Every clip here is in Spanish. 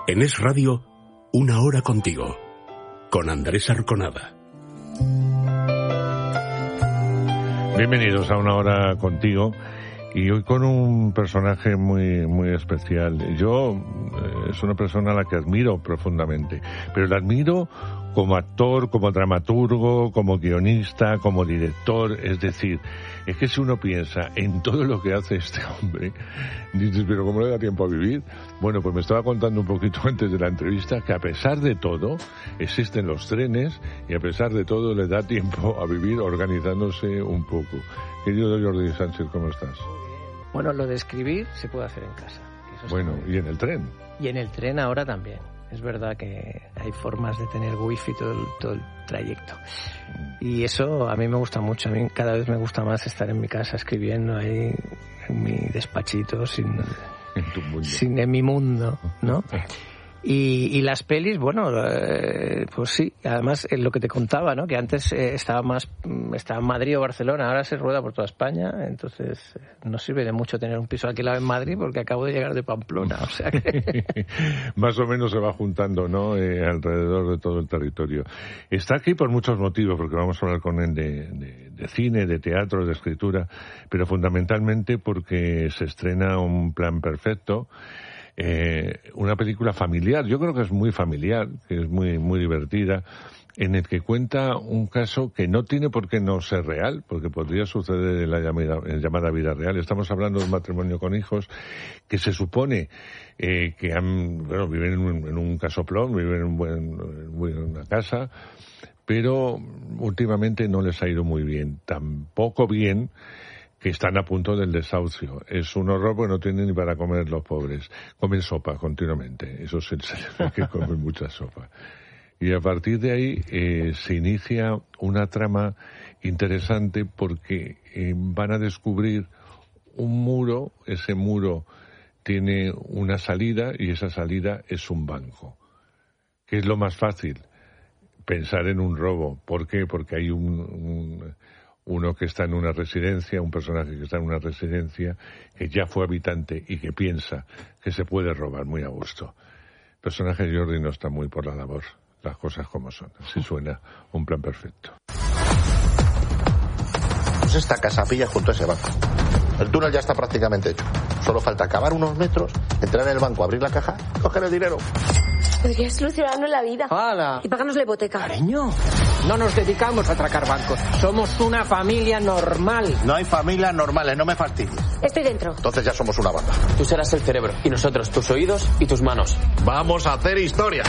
En Es Radio, una hora contigo, con Andrés Arconada. Bienvenidos a Una Hora Contigo, y hoy con un personaje muy especial. Es una persona a la que admiro profundamente, pero la admiro como actor, como dramaturgo, como guionista, como director. Es decir, es que si uno piensa en todo lo que hace este hombre, dices, pero ¿cómo le da tiempo a vivir? Bueno, pues me estaba contando un poquito antes de la entrevista que a pesar de todo existen los trenes y a pesar de todo le da tiempo a vivir organizándose un poco. Querido Jordi Sánchez, ¿cómo estás? Bueno, lo de escribir se puede hacer en casa. Bueno, ¿y en el tren? Y en el tren ahora también. Es verdad que hay formas de tener wifi todo el trayecto. Y eso a mí me gusta mucho. A mí cada vez me gusta más estar en mi casa escribiendo ahí en mi despachito en mi mundo, ¿no? Y las pelis, bueno, pues sí, además lo que te contaba, ¿no? Que antes estaba en Madrid o Barcelona, ahora se rueda por toda España, entonces no sirve de mucho tener un piso alquilado en Madrid porque acabo de llegar de Pamplona, o sea que... Más o menos se va juntando, ¿no? Alrededor de todo el territorio. Está aquí por muchos motivos, porque vamos a hablar con él de cine, de teatro, de escritura, pero fundamentalmente porque se estrena Un Plan Perfecto, una película familiar, yo creo que es muy familiar, que es muy divertida, en el que cuenta un caso que no tiene por qué no ser real, porque podría suceder en la llamada vida real. Estamos hablando de un matrimonio con hijos que se supone que viven en un casoplón, viven en una casa, pero últimamente no les ha ido muy bien, tampoco bien que están a punto del desahucio. Es un horror porque no tienen ni para comer los pobres. Comen sopa continuamente. Eso sí, que comen mucha sopa. Y a partir de ahí se inicia una trama interesante porque van a descubrir un muro. Ese muro tiene una salida y esa salida es un banco. ¿Qué es lo más fácil? Pensar en un robo. ¿Por qué? Porque hay uno que está en una residencia, un personaje que está en una residencia, que ya fue habitante y que piensa que se puede robar muy a gusto. El personaje de Jordi no está muy por la labor, las cosas como son. Así suena Un Plan Perfecto. Pues esta casa pilla junto a ese banco. El túnel ya está prácticamente hecho. Solo falta cavar unos metros, entrar en el banco, abrir la caja, coger el dinero. Podría solucionarnos la vida. ¡Hala! Y pagarnos la hipoteca. Cariño, no nos dedicamos a atracar bancos. Somos una familia normal. No hay familias normales, no me fastidies. Estoy dentro. Entonces ya somos una banda. Tú serás el cerebro y nosotros tus oídos y tus manos. Vamos a hacer historia.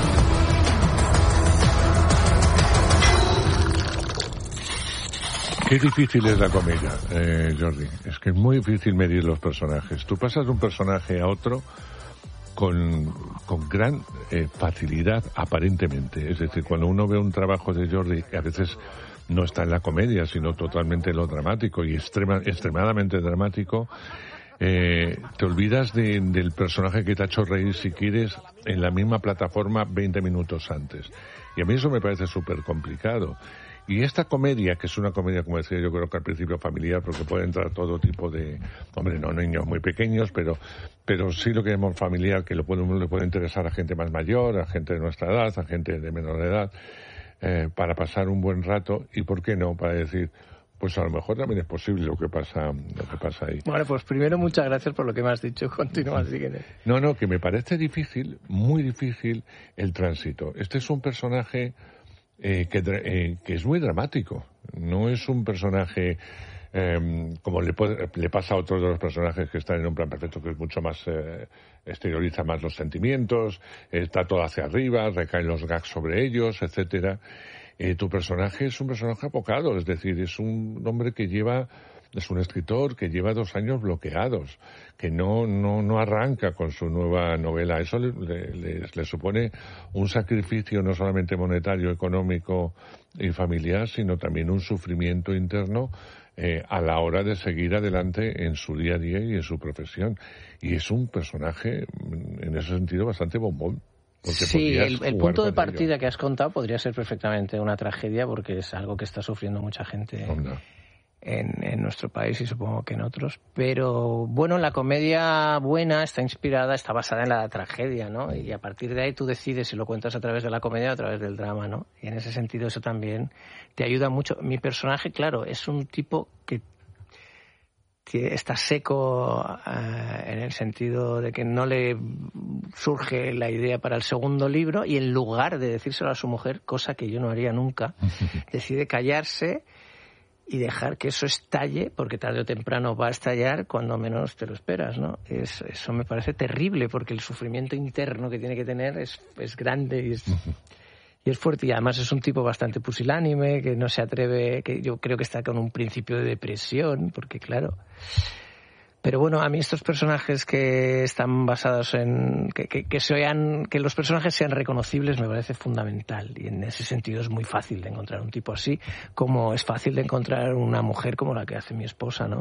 Qué difícil es la comedia, Jordi. Es que es muy difícil medir los personajes. Tú pasas de un personaje a otro con gran facilidad, aparentemente. Es decir, cuando uno ve un trabajo de Jordi, que a veces no está en la comedia, sino totalmente en lo dramático y extremadamente dramático, te olvidas del personaje que te ha hecho reír, si quieres, en la misma plataforma 20 minutos antes. Y a mí eso me parece súper complicado. Y esta comedia, que es una comedia, como decía yo, creo que al principio familiar, porque puede entrar todo tipo de, no niños muy pequeños, pero sí lo que llamamos familiar, que le puede interesar a gente más mayor, a gente de nuestra edad, a gente de menor edad, para pasar un buen rato, y por qué no, para decir, pues a lo mejor también es posible lo que pasa ahí. Bueno, pues primero muchas gracias por lo que me has dicho. Continúa, sígueme. No, que me parece difícil, muy difícil, el tránsito. Este es un personaje que es muy dramático. No es un personaje como le pasa a otros de los personajes que están en Un Plan Perfecto, que es mucho más, exterioriza más los sentimientos, está todo hacia arriba, recaen los gags sobre ellos, etcétera. Tu personaje es un personaje apocado, es decir, es un hombre es un escritor que lleva 2 años bloqueados, que no arranca con su nueva novela. Eso le supone un sacrificio no solamente monetario, económico y familiar, sino también un sufrimiento interno a la hora de seguir adelante en su día a día y en su profesión. Y es un personaje, en ese sentido, bastante bombón. Sí, el punto de partida que has contado podría ser perfectamente una tragedia, porque es algo que está sufriendo mucha gente en nuestro país y supongo que en otros. Pero bueno, la comedia buena está basada en la tragedia, ¿no? Y a partir de ahí tú decides si lo cuentas a través de la comedia o a través del drama, ¿no? Y en ese sentido eso también te ayuda mucho. Mi personaje, claro, es un tipo que está seco en el sentido de que no le surge la idea para el segundo libro y en lugar de decírselo a su mujer, cosa que yo no haría nunca, decide callarse y dejar que eso estalle, porque tarde o temprano va a estallar cuando menos te lo esperas, ¿no? Eso me parece terrible, porque el sufrimiento interno que tiene que tener es grande y es fuerte, y además es un tipo bastante pusilánime, que no se atreve, que yo creo que está con un principio de depresión, porque claro... Pero bueno, a mí estos personajes que están basados en... que los personajes sean reconocibles me parece fundamental. Y en ese sentido es muy fácil de encontrar un tipo así, como es fácil de encontrar una mujer como la que hace mi esposa, ¿no?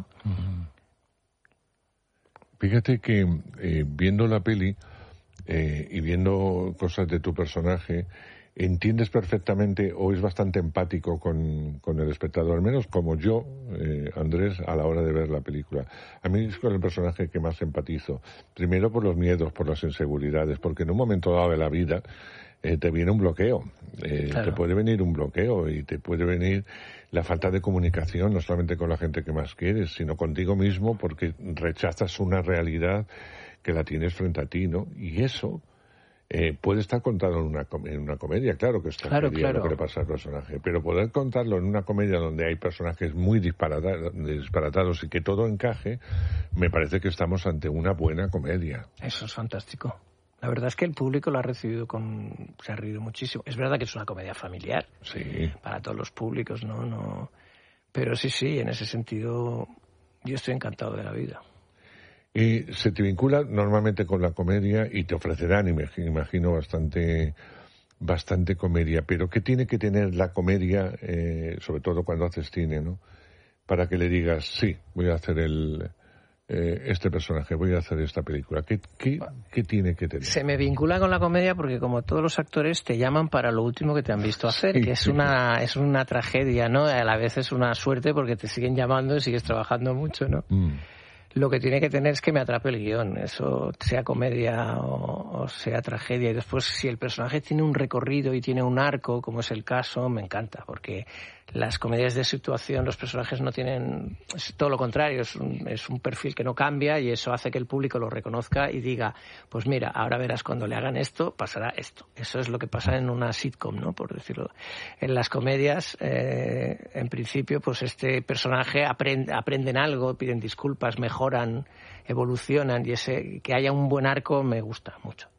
Fíjate que viendo la peli y viendo cosas de tu personaje, entiendes perfectamente o es bastante empático con el espectador, al menos como yo, Andrés, a la hora de ver la película. A mí es con el personaje que más empatizo. Primero por los miedos, por las inseguridades, porque en un momento dado de la vida te viene un bloqueo. Claro. Te puede venir un bloqueo y te puede venir la falta de comunicación, no solamente con la gente que más quieres, sino contigo mismo, porque rechazas una realidad que la tienes frente a ti, ¿no? Y eso... puede estar contado en una comedia, claro que es tragedia lo que le pasa al personaje, pero poder contarlo en una comedia donde hay personajes muy disparatados y que todo encaje, me parece que estamos ante una buena comedia. Eso es fantástico. La verdad es que el público lo ha recibido se ha reído muchísimo. Es verdad que es una comedia familiar, sí, para todos los públicos, ¿no? Pero sí, en ese sentido yo estoy encantado de la vida. Y se te vincula normalmente con la comedia y te ofrecerán, imagino, bastante comedia. Pero ¿qué tiene que tener la comedia, sobre todo cuando haces cine, ¿no? Para que le digas, sí, voy a hacer este personaje, voy a hacer esta película. ¿Qué tiene que tener? Se me vincula con la comedia porque, como todos los actores, te llaman para lo último que te han visto hacer, sí, que es una tragedia, ¿no? A la vez es una suerte porque te siguen llamando y sigues trabajando mucho, ¿no? Lo que tiene que tener es que me atrape el guión, eso sea comedia o sea tragedia. Y después, si el personaje tiene un recorrido y tiene un arco, como es el caso, me encanta, porque las comedias de situación, los personajes no tienen... Es todo lo contrario, es un perfil que no cambia y eso hace que el público lo reconozca y diga, pues mira, ahora verás cuando le hagan esto, pasará esto. Eso es lo que pasa en una sitcom, ¿no? Por decirlo. En las comedias, en principio, pues este personaje aprenden algo, piden disculpas, mejoran, evolucionan, y que haya un buen arco me gusta mucho.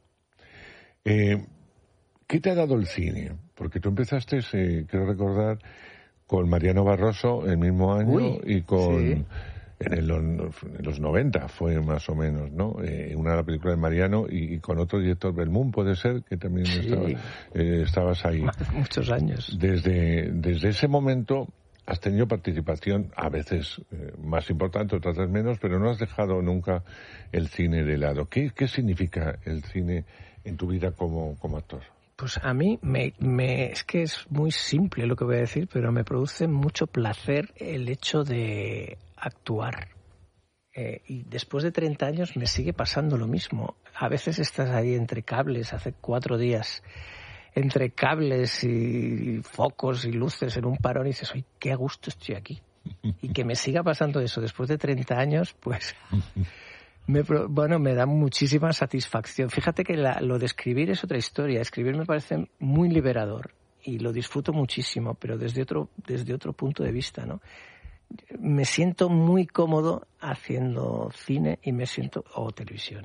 ¿Qué te ha dado el cine? Porque tú empezaste, quiero recordar, con Mariano Barroso el mismo año y con... Sí. En los 90 fue más o menos, ¿no? Una película de Mariano y con otro director, Belmont, puede ser, que también estabas ahí. Muchos años. Desde ese momento has tenido participación, a veces más importante, otras veces menos, pero no has dejado nunca el cine de lado. ¿Qué significa el cine en tu vida como actor? Pues a mí es que es muy simple lo que voy a decir, pero me produce mucho placer el hecho de actuar. Y después de 30 años me sigue pasando lo mismo. A veces estás ahí entre cables, hace 4 días, entre cables y focos y luces en un parón y dices, ¡ay, qué a gusto estoy aquí! Y que me siga pasando eso después de 30 años, pues... me da muchísima satisfacción. Fíjate que lo de escribir es otra historia. Escribir me parece muy liberador y lo disfruto muchísimo, pero desde otro punto de vista, ¿no? Me siento muy cómodo haciendo cine o televisión,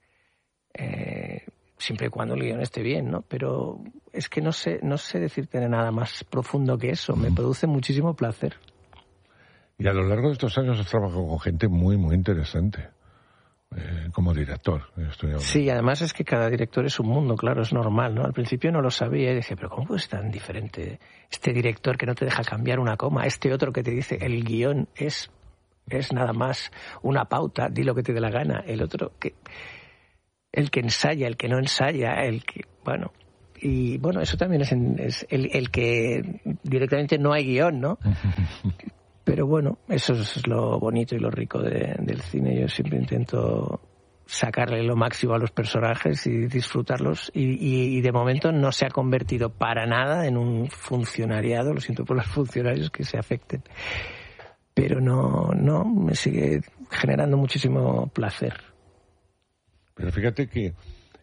siempre y cuando el guión esté bien, ¿no? Pero es que no sé decirte nada más profundo que eso. Me produce muchísimo placer. Y a lo largo de estos años has trabajado con gente muy, muy interesante. Como director. Sí, además es que cada director es un mundo, claro, es normal, ¿no? Al principio no lo sabía y dije, pero ¿cómo es tan diferente este director que no te deja cambiar una coma? Este otro que te dice, el guión es nada más una pauta, di lo que te dé la gana. El otro, el que ensaya, el que no ensaya, bueno... Y bueno, eso también es el que directamente no hay guión, ¿no? Pero bueno, eso es lo bonito y lo rico del cine. Yo siempre intento sacarle lo máximo a los personajes y disfrutarlos, y de momento no se ha convertido para nada en un funcionariado. Lo siento por los funcionarios que se afecten, pero no, me sigue generando muchísimo placer. Pero fíjate que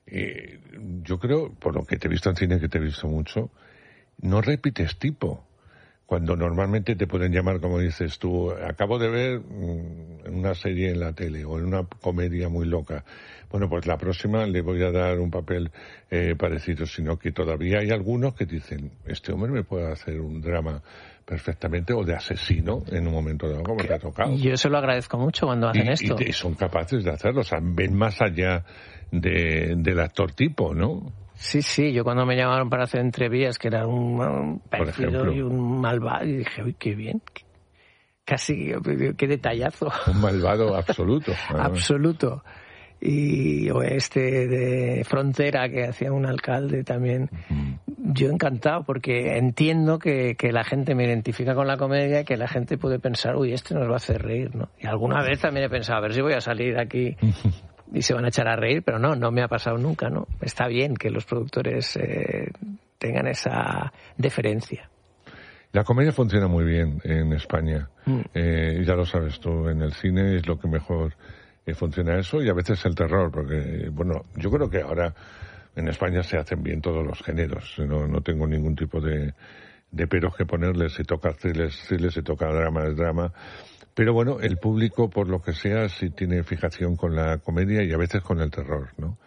yo creo, por lo que te he visto en cine, que te he visto mucho, no repites tipo. Cuando normalmente te pueden llamar, como dices tú, acabo de ver una serie en la tele o en una comedia muy loca. Bueno, pues la próxima le voy a dar un papel parecido, sino que todavía hay algunos que dicen, este hombre me puede hacer un drama perfectamente, o de asesino en un momento dado, como te ha tocado. Yo se lo agradezco mucho cuando hacen esto. Y son capaces de hacerlo, o sea, ven más allá del actor tipo, ¿no? Sí, yo cuando me llamaron para hacer Entrevías, que era un perfido y un malvado, y dije, uy, qué bien, casi, qué detallazo. Un malvado absoluto. Absoluto. Y de Frontera, que hacía un alcalde también, yo encantado, porque entiendo que la gente me identifica con la comedia, que la gente puede pensar, uy, este nos va a hacer reír, ¿no? Y alguna vez también he pensado, a ver si voy a salir aquí y se van a echar a reír, pero no me ha pasado nunca, ¿no? Está bien que los productores tengan esa deferencia. La comedia funciona muy bien en España, ya lo sabes tú, en el cine es lo que mejor funciona eso, y a veces el terror, porque, bueno, yo creo que ahora en España se hacen bien todos los géneros, no tengo ningún tipo de peros que ponerles. Si toca thriller, si toca drama, pero bueno, el público, por lo que sea, sí tiene fijación con la comedia y a veces con el terror, ¿no?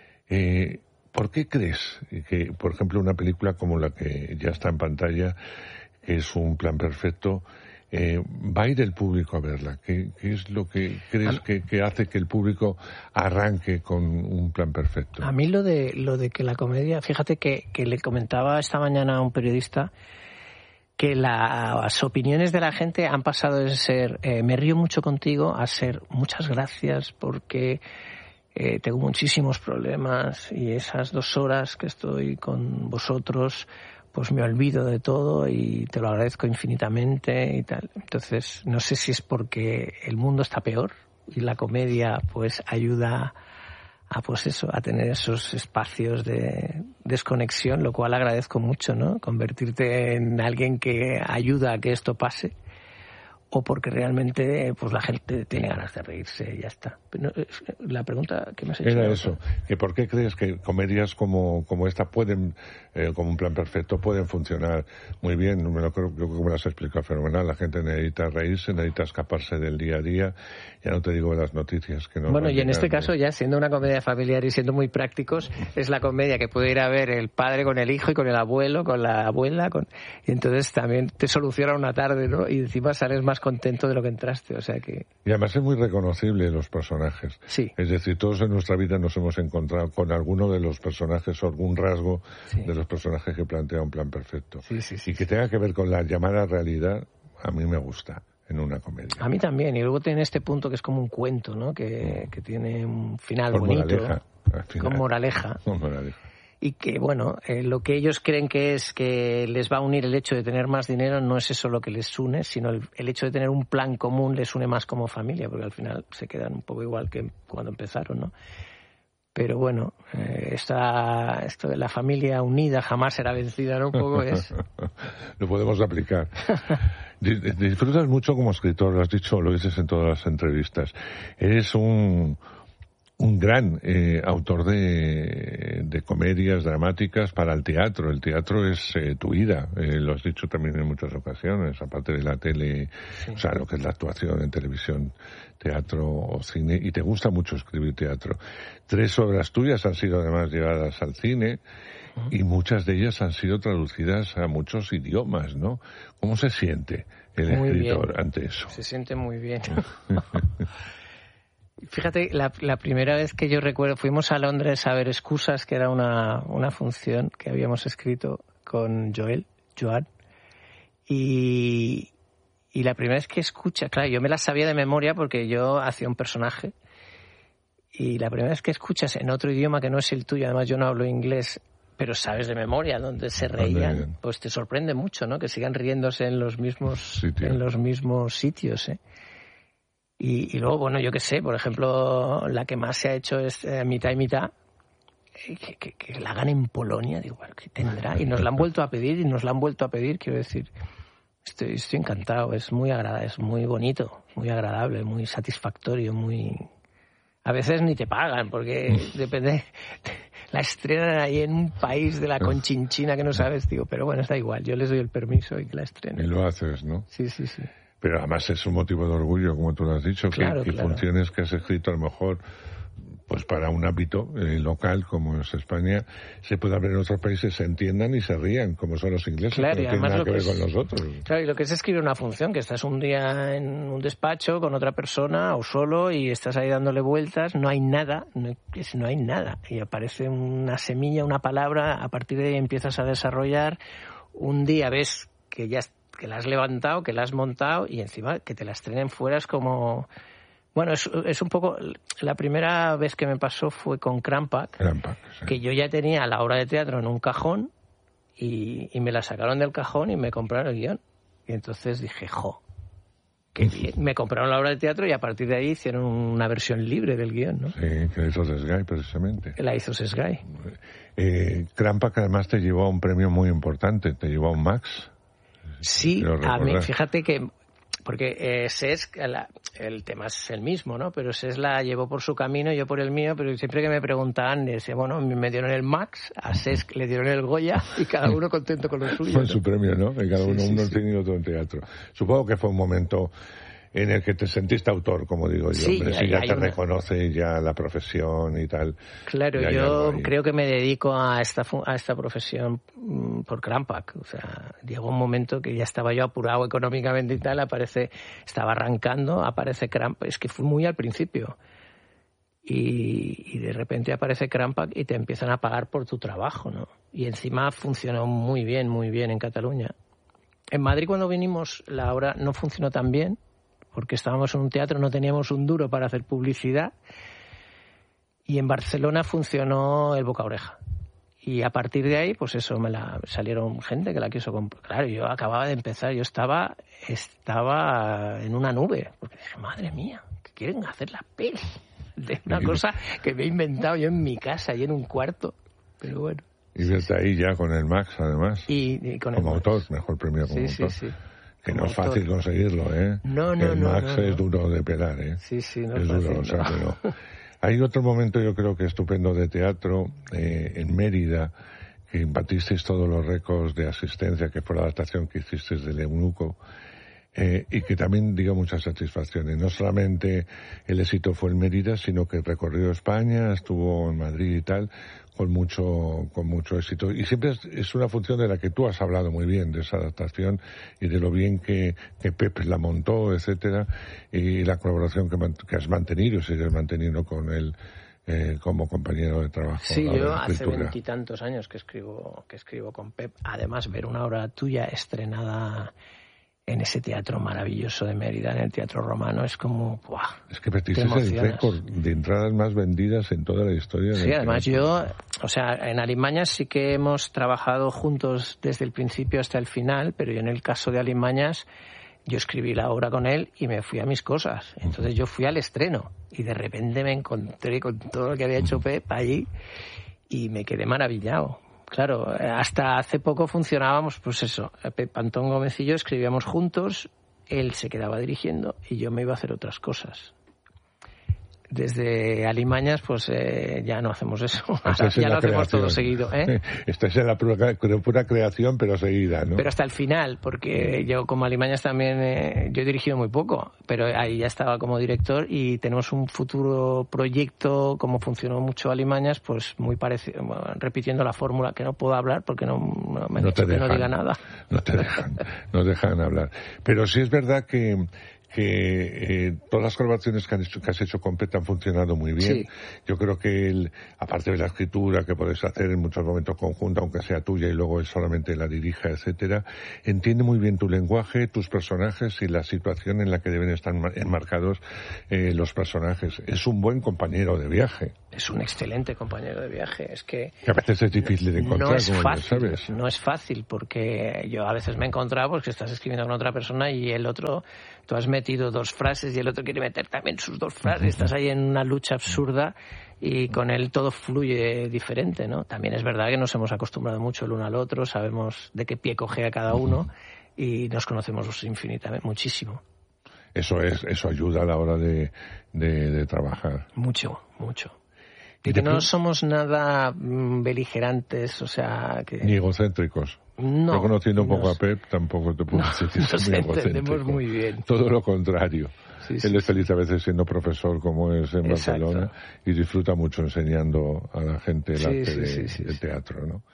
¿Por qué crees que, por ejemplo, una película como la que ya está en pantalla, que es Un plan perfecto, va a ir el público a verla? ¿Qué es lo que crees que hace que el público arranque con Un plan perfecto? A mí lo de que la comedia, fíjate que le comentaba esta mañana a un periodista que las opiniones de la gente han pasado de ser me río mucho contigo a ser muchas gracias porque tengo muchísimos problemas y esas 2 horas que estoy con vosotros pues me olvido de todo y te lo agradezco infinitamente y tal. Entonces, no sé si es porque el mundo está peor y la comedia pues ayuda a tener esos espacios de desconexión, lo cual agradezco mucho, ¿no? Convertirte en alguien que ayuda a que esto pase, o porque realmente pues la gente tiene ganas de reírse y ya está. Pero la pregunta que me has hecho era eso, que ¿por qué crees que comedias como esta pueden, como Un plan perfecto, pueden funcionar muy bien? Yo creo que me lo has explicado fenomenal. La gente necesita reírse, necesita escaparse del día a día. Ya no te digo de las noticias que no. Bueno, y en este caso, ya siendo una comedia familiar y siendo muy prácticos, es la comedia que puede ir a ver el padre con el hijo y con el abuelo, con la abuela, y entonces también te soluciona una tarde, ¿no? Y encima sales más contento de lo que entraste, o sea que... Y además es muy reconocible los personajes. Sí. Es decir, todos en nuestra vida nos hemos encontrado con alguno de los personajes o algún rasgo de los personajes que plantea Un plan perfecto. Sí, y que tenga que ver con la llamada realidad, a mí me gusta en una comedia. A mí también, y luego tiene este punto que es como un cuento, ¿no? Que tiene un final con bonito. Con moraleja. Con moraleja. Y que, bueno, lo que ellos creen que es que les va a unir el hecho de tener más dinero, no es eso lo que les une, sino el hecho de tener un plan común les une más como familia, porque al final se quedan un poco igual que cuando empezaron, ¿no? Pero bueno, esto de la familia unida jamás será vencida, ¿no? Un poco es... Lo podemos aplicar. Disfrutas mucho como escritor, lo has dicho, lo dices en todas las entrevistas. Eres un gran autor de comedias dramáticas para el teatro. El teatro es tu vida, lo has dicho también en muchas ocasiones, aparte de la tele, o sea, lo que es la actuación en televisión, teatro o cine, y te gusta mucho escribir teatro. 3 obras tuyas han sido además llevadas al cine y muchas de ellas han sido traducidas a muchos idiomas, ¿no? ¿Cómo se siente el escritor ante eso? Se siente muy bien. Fíjate, la primera vez que yo recuerdo, fuimos a Londres a ver Excusas, que era una función que habíamos escrito con Joan, y la primera vez que escucha, claro, yo me la sabía de memoria porque yo hacía un personaje, y la primera vez que escuchas en otro idioma que no es el tuyo, además yo no hablo inglés, pero sabes de memoria dónde se reían, pues te sorprende mucho, ¿no? Que sigan riéndose en los mismos sitios, ¿eh? Y luego, bueno, yo qué sé, por ejemplo, la que más se ha hecho es Mitad y Mitad, que la hagan en Polonia, digo, bueno, ¿qué tendrá? Y nos la han vuelto a pedir, quiero decir, estoy encantado, es muy agradable, es muy bonito, muy agradable, muy satisfactorio, muy... A veces ni te pagan, porque depende... La estrenan ahí en un país de la Conchinchina que no sabes, digo, pero bueno, está igual, yo les doy el permiso y que la estrenen. Y lo haces, ¿no? Sí. Pero además es un motivo de orgullo, como tú lo has dicho, claro. funciones que has escrito a lo mejor pues para un ámbito local como es España, se puede abrir en otros países, se entiendan y se rían, como son los ingleses, claro, que no tienen nada que ver con nosotros. Claro, y lo que es escribir una función, que estás un día en un despacho con otra persona o solo y estás ahí dándole vueltas, no hay nada, y aparece una semilla, una palabra, a partir de ahí empiezas a desarrollar, un día ves que la has levantado, que la has montado y encima que te la estrenen fuera es como... Bueno, es un poco... La primera vez que me pasó fue con Crampak, sí. Que yo ya tenía la obra de teatro en un cajón y me la sacaron del cajón y me compraron el guión. Y entonces dije, qué bien. Me compraron la obra de teatro y a partir de ahí hicieron una versión libre del guión, ¿no? Sí, que la hizo Sesgay, precisamente. La hizo Sesgay. Crampak además te llevó a un premio muy importante, te llevó a un Max. Sí, a mí, fíjate que... Porque Sesc, el tema es el mismo, ¿no? Pero Sesc la llevó por su camino, yo por el mío, pero siempre que me preguntaban, bueno, me dieron el Max, a Sesc le dieron el Goya y cada uno contento con lo suyo. Fue su premio, ¿no? Y cada uno tiene otro en teatro. Supongo que fue un momento en el que te sentiste autor, como digo yo. Sí, hombre, si ya te reconoce ya la profesión y tal. Claro, yo creo que me dedico a esta profesión por Crampak. O sea, llegó un momento que ya estaba yo apurado económicamente y tal, estaba arrancando, aparece Crampak, es que fue muy al principio. Y de repente aparece Crampak y te empiezan a pagar por tu trabajo, ¿no? Y encima funcionó muy bien en Cataluña. En Madrid cuando vinimos la obra no funcionó tan bien, porque estábamos en un teatro, no teníamos un duro para hacer publicidad, y en Barcelona funcionó el boca a oreja. Y a partir de ahí, pues eso, salieron gente que la quiso comprar. Claro, yo acababa de empezar, yo estaba en una nube, porque dije, madre mía, que quieren hacer la peli de una cosa que me he inventado yo en mi casa y en un cuarto, pero bueno. Y desde ahí ya con el Max, además. Y con como el autor, Max. Mejor premio como autor. Sí. Que no es fácil conseguirlo, ¿eh? No. El Max es duro de pelar, ¿eh? Sí, no es fácil, duro, o sea que no. Hay otro momento, yo creo que estupendo de teatro, en Mérida, que batisteis todos los récords de asistencia, que fue la adaptación que hicisteis del Eunuco, y que también dio muchas satisfacciones. No solamente el éxito fue en Mérida, sino que recorrió España, estuvo en Madrid y tal, con mucho éxito. Y siempre es una función de la que tú has hablado muy bien, de esa adaptación y de lo bien que Pep la montó, etcétera, y la colaboración que has mantenido y sigues manteniendo con él como compañero de trabajo. Sí, yo hace 20 y tantos años que escribo con Pep. Además, ver una obra tuya estrenada en ese teatro maravilloso de Mérida, en el Teatro Romano, es como... ¡buah! Es que metiste el récord de entradas más vendidas en toda la historia. Sí, además en Alimañas sí que hemos trabajado juntos desde el principio hasta el final, pero yo en el caso de Alimañas, yo escribí la obra con él y me fui a mis cosas. Entonces yo fui al estreno y de repente me encontré con todo lo que había hecho Pep allí y me quedé maravillado. Claro, hasta hace poco funcionábamos, pues eso, Pep Antón Gómez y yo escribíamos juntos, él se quedaba dirigiendo y yo me iba a hacer otras cosas. Desde Alimañas, pues ya no hacemos eso. Ya lo hacemos todo seguido. Estáis en la pura creación, pero seguida, ¿no? Pero hasta el final, porque yo como Alimañas también, yo he dirigido muy poco, pero ahí ya estaba como director y tenemos un futuro proyecto, como funcionó mucho Alimañas, pues muy parecido, repitiendo la fórmula, que no puedo hablar porque no me han dicho que no diga nada. No te dejan hablar. Pero sí es verdad que que todas las colaboraciones que has hecho con Pet han funcionado muy bien. Sí. Yo creo que aparte de la escritura que puedes hacer en muchos momentos conjunta, aunque sea tuya y luego él solamente la dirija, etcétera, entiende muy bien tu lenguaje, tus personajes y la situación en la que deben estar enmarcados los personajes. Es un buen compañero de viaje. Es un excelente compañero de viaje. Es que a veces es difícil de encontrar, no es como fácil, ya sabes. No es fácil, porque yo a veces me he encontrado pues, que estás escribiendo con otra persona y el otro, tú has metido 2 frases y el otro quiere meter también sus 2 frases. Estás ahí en una lucha absurda y con él todo fluye diferente, ¿no? También es verdad que nos hemos acostumbrado mucho el uno al otro, sabemos de qué pie cojea cada uno y nos conocemos infinitamente, muchísimo. Eso ayuda a la hora de trabajar. Mucho. Y que no somos nada beligerantes, o sea... que ni egocéntricos. No. Yo conociendo un poco a Pep, tampoco te puedo decir que es muy egocéntrico. Nos entendemos muy bien. Todo lo contrario. Sí, Él es feliz a veces siendo profesor, como es en Exacto. Barcelona, y disfruta mucho enseñando a la gente el arte del teatro, ¿no?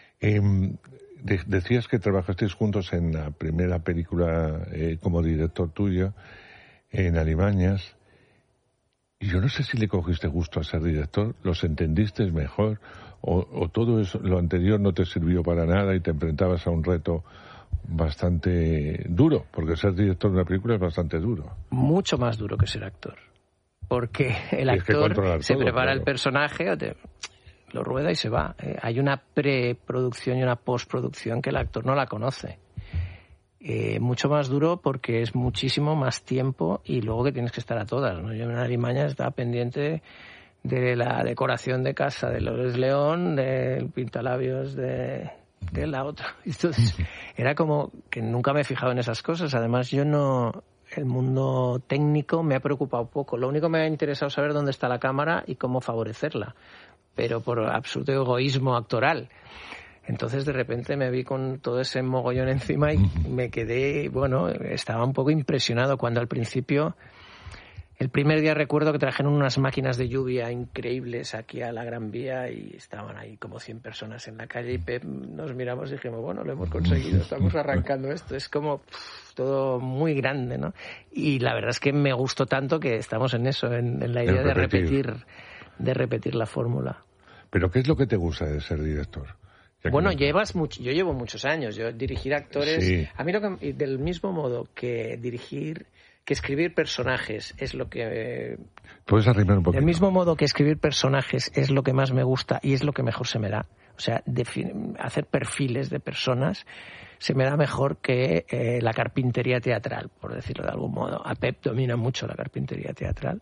Decías que trabajasteis juntos en la primera película como director tuyo, en Alimañas. Y yo no sé si le cogiste gusto a ser director, los entendiste mejor, o todo eso, lo anterior no te sirvió para nada y te enfrentabas a un reto bastante duro, porque ser director de una película es bastante duro. Mucho más duro que ser actor. Porque el actor se prepara el personaje, lo rueda y se va. Hay una preproducción y una postproducción que el actor no la conoce. Mucho más duro porque es muchísimo más tiempo y luego que tienes que estar a todas, ¿no? Yo en Alimañas estaba pendiente de la decoración de casa de Lourdes León, del pintalabios de la otra. Entonces, era como que nunca me he fijado en esas cosas. Además, el mundo técnico me ha preocupado poco. Lo único que me ha interesado es saber dónde está la cámara y cómo favorecerla, pero por absoluto egoísmo actoral. Entonces, de repente me vi con todo ese mogollón encima y me quedé, estaba un poco impresionado cuando al principio, el primer día recuerdo que trajeron unas máquinas de lluvia increíbles aquí a la Gran Vía y estaban ahí como 100 personas en la calle y Pep nos miramos y dijimos, lo hemos conseguido, estamos arrancando esto. Es como todo muy grande, ¿no? Y la verdad es que me gustó tanto que estamos en eso, en la idea de repetir la fórmula. ¿Pero qué es lo que te gusta de ser director? Bueno, yo llevo muchos años. Yo dirigir actores, sí. A mí del mismo modo que escribir personajes es lo que... ¿Puedes arrimar un poquito? Del mismo modo que escribir personajes es lo que más me gusta y es lo que mejor se me da. O sea, hacer perfiles de personas se me da mejor que la carpintería teatral, por decirlo de algún modo. A Pep domina mucho la carpintería teatral.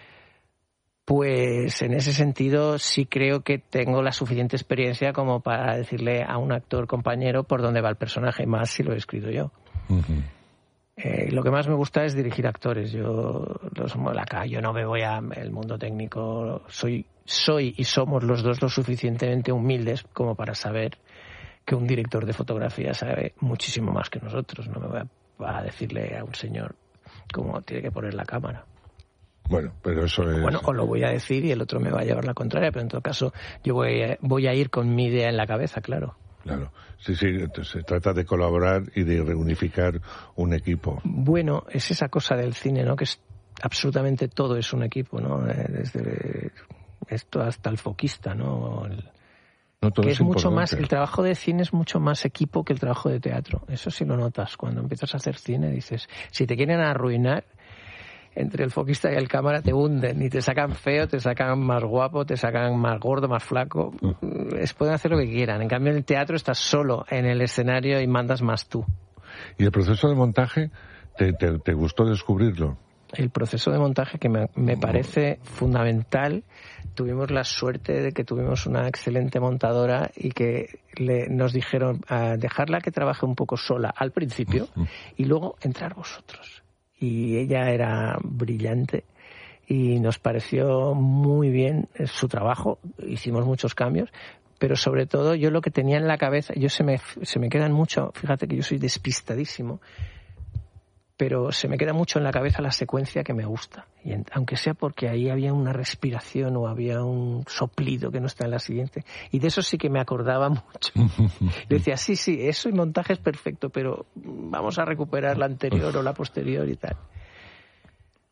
Pues en ese sentido sí creo que tengo la suficiente experiencia como para decirle a un actor compañero por dónde va el personaje, más si lo he escrito yo. Uh-huh. Lo que más me gusta es dirigir actores. Yo no me voy al mundo técnico. Soy y somos los dos lo suficientemente humildes como para saber que un director de fotografía sabe muchísimo más que nosotros. No me voy a decirle a un señor cómo tiene que poner la cámara. Bueno, pero eso es... Bueno, o lo voy a decir y el otro me va a llevar la contraria, pero en todo caso yo voy a ir con mi idea en la cabeza, claro. Claro, sí, entonces se trata de colaborar y de reunificar un equipo. Bueno, es esa cosa del cine, ¿no? Que es absolutamente todo es un equipo, ¿no? Desde esto hasta el foquista, ¿no? Que es mucho más, el trabajo de cine es mucho más equipo que el trabajo de teatro. Eso sí lo notas. Cuando empiezas a hacer cine dices, si te quieren arruinar, entre el foquista y el cámara te hunden y te sacan feo, te sacan más guapo, te sacan más gordo, más flaco. Pueden hacer lo que quieran. En cambio, en el teatro estás solo en el escenario y mandas más tú. ¿Y el proceso de montaje te gustó descubrirlo? El proceso de montaje que me parece fundamental. Tuvimos la suerte de que tuvimos una excelente montadora y que nos dijeron dejarla que trabaje un poco sola al principio y luego entrar vosotros. Y ella era brillante y nos pareció muy bien su trabajo. Hicimos muchos cambios, pero sobre todo yo lo que tenía en la cabeza, se me quedan mucho, fíjate que yo soy despistadísimo, pero se me queda mucho en la cabeza la secuencia que me gusta. Y aunque sea porque ahí había una respiración o había un soplido que no está en la siguiente. Y de eso sí que me acordaba mucho. Le decía, sí, eso y montaje es perfecto, pero vamos a recuperar la anterior o la posterior y tal.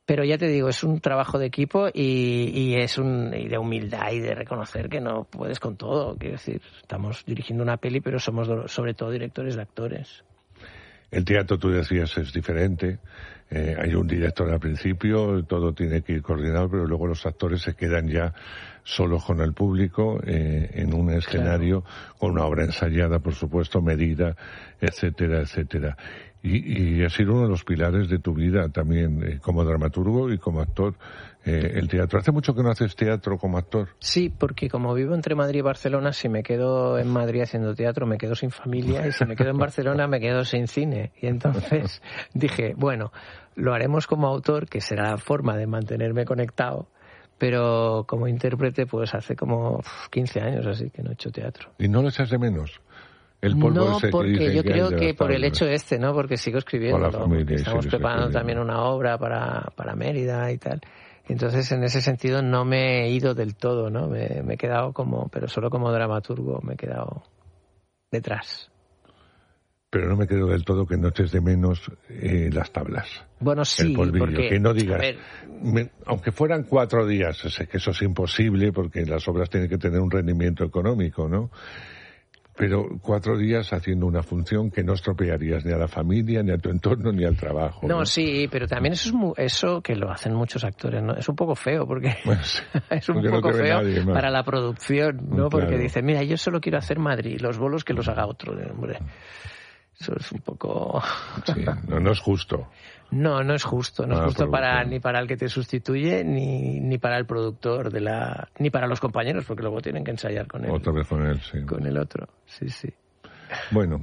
Pero ya te digo, es un trabajo de equipo y de humildad y de reconocer que no puedes con todo. Quiero decir, estamos dirigiendo una peli, pero somos sobre todo directores de actores. El teatro, tú decías, es diferente. Hay un director al principio, todo tiene que ir coordinado, pero luego los actores se quedan ya solos con el público en un escenario, con una obra ensayada, por supuesto, medida, etcétera, etcétera. Y ha sido uno de los pilares de tu vida también, como dramaturgo y como actor, el teatro. ¿Hace mucho que no haces teatro como actor? Sí, porque como vivo entre Madrid y Barcelona, si me quedo en Madrid haciendo teatro me quedo sin familia, y si me quedo en Barcelona me quedo sin cine. Y entonces dije, bueno, lo haremos como autor, que será la forma de mantenerme conectado, pero como intérprete pues hace como 15 años así que no he hecho teatro. ¿Y no lo echas de menos? El polvo no, ese porque que yo creo que por el hecho hecho ¿no? Porque sigo escribiendo. Con la familia, estamos preparando también una obra para Mérida y tal. Entonces, en ese sentido, no me he ido del todo, ¿no? Me he quedado pero solo como dramaturgo me he quedado detrás. Pero no me quedo del todo que no eches de menos las tablas. Bueno, sí, el polvillo, porque... que no digas, aunque fueran 4 días, sé que eso es imposible porque las obras tienen que tener un rendimiento económico, ¿no? Pero 4 días haciendo una función que no estropearías ni a la familia, ni a tu entorno, ni al trabajo. No, sí, pero también eso que lo hacen muchos actores, ¿no? Es un poco feo, porque pues, es un poco feo para la producción, ¿no? Porque claro. Dicen, mira, yo solo quiero hacer Madrid, los bolos que los haga otro. Hombre, eso es un poco... Sí, no es justo. No es justo. No es justo ni para el que te sustituye, ni para el productor, ni para los compañeros, porque luego tienen que ensayar con él. Otra vez con él, sí. Con el otro, sí. Bueno,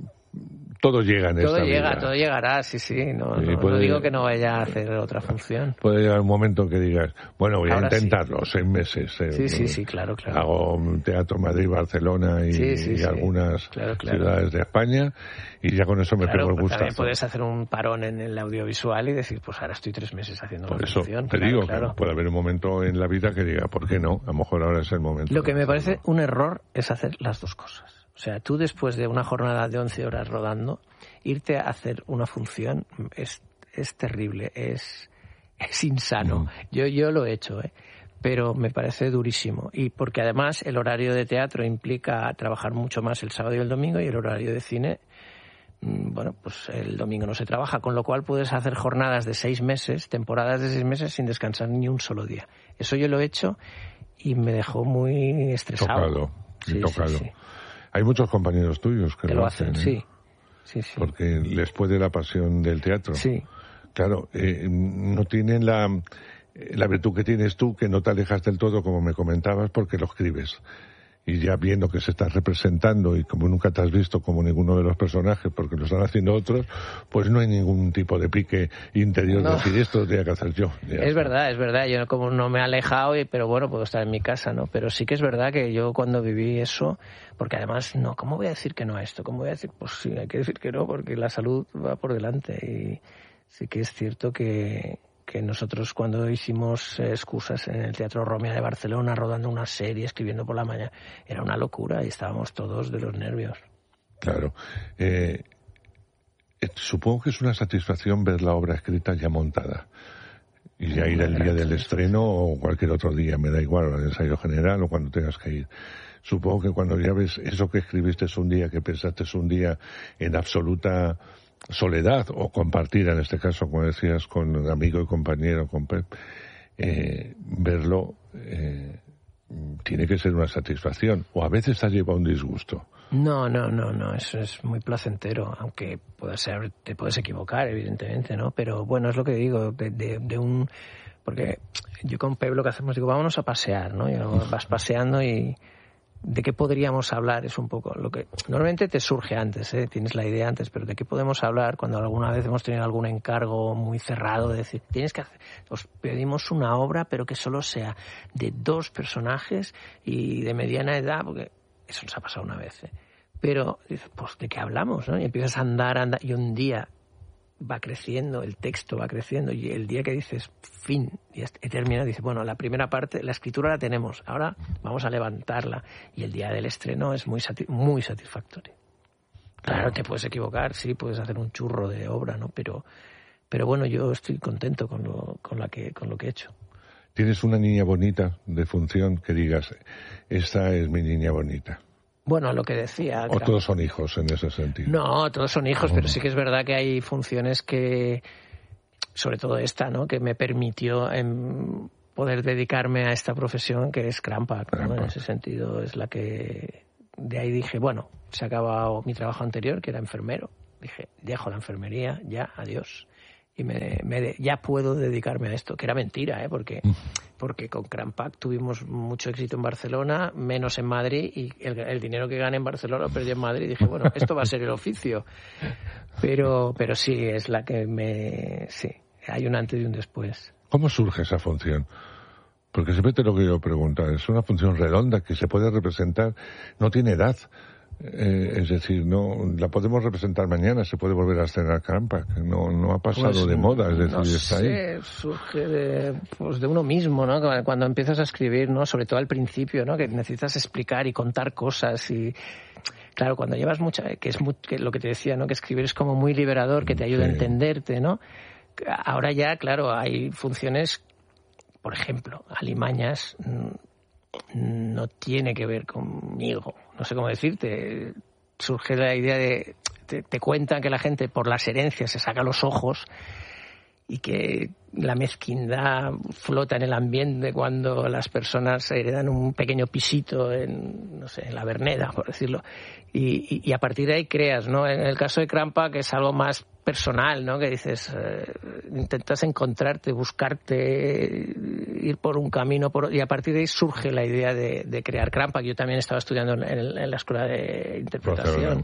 todo llega en esta vida. Todo llegará, sí. No digo que no vaya a hacer otra función. Puede llegar un momento que digas, bueno, voy a intentarlo, 6 meses. Sí, claro. Hago un teatro Madrid, Barcelona y algunas ciudades de España y ya con eso me pego el gustazo. También puedes hacer un parón en el audiovisual y decir, pues ahora estoy 3 meses haciendo una función. Por eso te digo que puede haber un momento en la vida que diga, ¿por qué no? A lo mejor ahora es el momento. Lo que me parece un error es hacer las dos cosas. O sea, tú después de una jornada de 11 horas rodando, irte a hacer una función es terrible, es insano. Yo lo he hecho, pero me parece durísimo. Y porque además el horario de teatro implica trabajar mucho más el sábado y el domingo, y el horario de cine, bueno, pues el domingo no se trabaja, con lo cual puedes hacer jornadas de 6 meses, temporadas de 6 meses sin descansar ni un solo día. Eso yo lo he hecho y me dejó muy estresado. Tocado. Sí. Hay muchos compañeros tuyos que lo hacen, sí. Porque les puede la pasión del teatro. Sí. Claro, no tienen la virtud que tienes tú, que no te alejas del todo, como me comentabas, porque lo escribes. Y ya viendo que se está representando y como nunca te has visto como ninguno de los personajes, porque lo están haciendo otros, pues no hay ningún tipo de pique interior de decir esto lo tenía que hacer yo. Es verdad. Yo como no me he alejado, pero bueno, puedo estar en mi casa, ¿no? Pero sí que es verdad que yo cuando viví eso, porque además, ¿cómo voy a decir que no a esto? ¿Cómo voy a decir? Pues sí, hay que decir que no, porque la salud va por delante. Y sí que es cierto que nosotros cuando hicimos excusas en el Teatro Romea de Barcelona, rodando una serie, escribiendo por la mañana, era una locura y estábamos todos de los nervios. Claro. Supongo que es una satisfacción ver la obra escrita ya montada. Y ya ir el día del estreno o cualquier otro día, me da igual, al ensayo general o cuando tengas que ir. Supongo que cuando ya ves eso que escribiste un día, que pensaste un día en absoluta soledad o compartida, en este caso, como decías, con amigo y compañero, con Pep, verlo tiene que ser una satisfacción, o a veces te lleva un disgusto. No, eso es muy placentero, aunque te puedes equivocar, evidentemente, ¿no? Pero bueno, es lo que digo, porque yo con Pep lo que hacemos, digo, vámonos a pasear, ¿no? Y vas paseando y ¿de qué podríamos hablar? Es un poco lo que normalmente te surge antes, tienes la idea antes, pero ¿de qué podemos hablar cuando alguna vez hemos tenido algún encargo muy cerrado de decir, os pedimos una obra pero que solo sea de 2 personajes y de mediana edad, porque eso nos ha pasado una vez, pero dices, pues ¿de qué hablamos? ¿No? Y empiezas a andar y un día va creciendo, el texto va creciendo y el día que dices fin y termina, dices, bueno, la primera parte, la escritura la tenemos, ahora vamos a levantarla, y el día del estreno es muy satisfactorio. Claro, te puedes equivocar, sí, puedes hacer un churro de obra, ¿no? Pero Pero bueno, yo estoy contento con lo que he hecho. ¿Tienes una niña bonita de función que digas, esta es mi niña bonita? Bueno, lo que decía... ¿O todos son hijos en ese sentido? No, todos son hijos, pero sí que es verdad que hay funciones que, sobre todo esta, ¿no?, que me permitió poder dedicarme a esta profesión que es Cranpack, ¿no? En ese sentido es la que... De ahí dije, bueno, se ha acabado mi trabajo anterior, que era enfermero. Dije, dejo la enfermería, ya, adiós. Y ya puedo dedicarme a esto, que era mentira, porque con Cranpack tuvimos mucho éxito en Barcelona, menos en Madrid, y el dinero que gané en Barcelona lo perdí en Madrid. Y dije, bueno, esto va a ser el oficio. Pero sí, es la que sí, hay un antes y un después. ¿Cómo surge esa función? Porque siempre te lo quiero preguntar. Es una función redonda que se puede representar, no tiene edad. Es decir, no la podemos representar mañana, se puede volver a estrenar Cranpack. No ha pasado pues, de moda, es decir, está ahí. Surge de uno mismo, ¿no? Cuando empiezas a escribir, ¿no? Sobre todo al principio, ¿no? Que necesitas explicar y contar cosas y... Claro, cuando llevas que lo que te decía, ¿no? Que escribir es como muy liberador, que te ayuda a entenderte, ¿no? Ahora ya, claro, hay funciones, por ejemplo, Alimañas no tiene que ver conmigo. No sé cómo decirte. Surge la idea de... Te cuentan que la gente por las herencias se saca los ojos y que la mezquindad flota en el ambiente cuando las personas heredan un pequeño pisito en la Verneda, por decirlo. Y a partir de ahí creas, ¿no? En el caso de Cranpack es algo más personal, ¿no? Que dices, intentas encontrarte, buscarte, ir por un camino, y a partir de ahí surge la idea de crear Cranpack. Yo también estaba estudiando en la escuela de interpretación.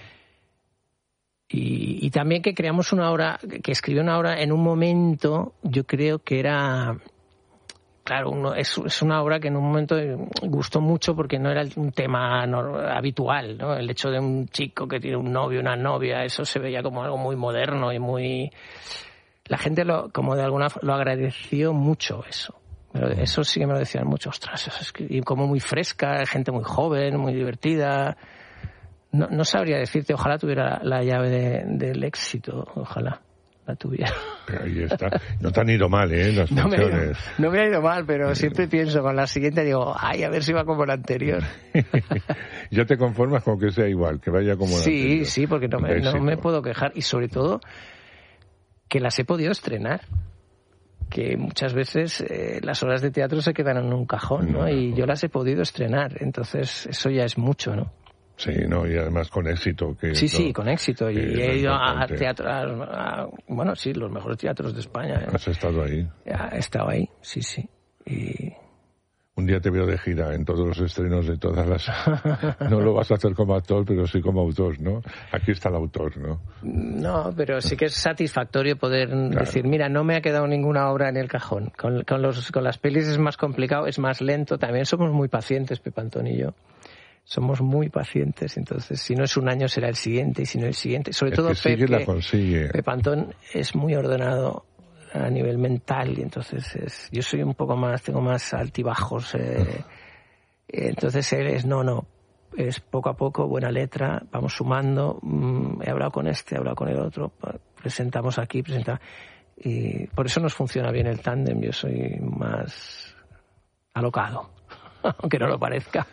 Y también que creamos una obra, que escribí una obra en un momento, yo creo que era... Claro, es una obra que en un momento gustó mucho porque no era un tema habitual, ¿no? El hecho de un chico que tiene un novio, una novia, eso se veía como algo muy moderno y muy... La gente como de alguna lo agradeció mucho eso. Eso sí que me lo decían mucho, ostras, y como muy fresca, gente muy joven, muy divertida. No sabría decirte, ojalá tuviera la llave del éxito, ojalá la tuviera. Pero ahí está. No te han ido mal, las funciones. No me ha ido mal, pero siempre pienso con la siguiente, digo, ay, a ver si va como la anterior. ¿Ya te conformas con que sea igual, que vaya como la anterior? Sí, porque no me puedo quejar. Y sobre todo, que las he podido estrenar. Que muchas veces las obras de teatro se quedan en un cajón, ¿no? Y yo las he podido estrenar. Entonces, eso ya es mucho, ¿no? Sí, no, y además con éxito. Sí, con éxito. Y he ido a teatro, bueno, sí, los mejores teatros de España. ¿Has estado ahí? He estado ahí, sí. Y... Un día te veo de gira en todos los estrenos de todas las... No lo vas a hacer como actor, pero sí como autor, ¿no? Aquí está el autor, ¿no? No, pero sí que es satisfactorio poder decir, mira, no me ha quedado ninguna obra en el cajón. Con las pelis es más complicado, es más lento. También somos muy pacientes, Pepe Antón y yo. Somos muy pacientes, entonces si no es un año será el siguiente y si no el siguiente. Sobre todo Pepe Antón es muy ordenado a nivel mental y entonces yo soy un poco más, tengo más altibajos. Entonces él es poco a poco, buena letra, vamos sumando. He hablado con este, he hablado con el otro, presentamos aquí, y por eso nos funciona bien el tándem. Yo soy más alocado, aunque no lo parezca.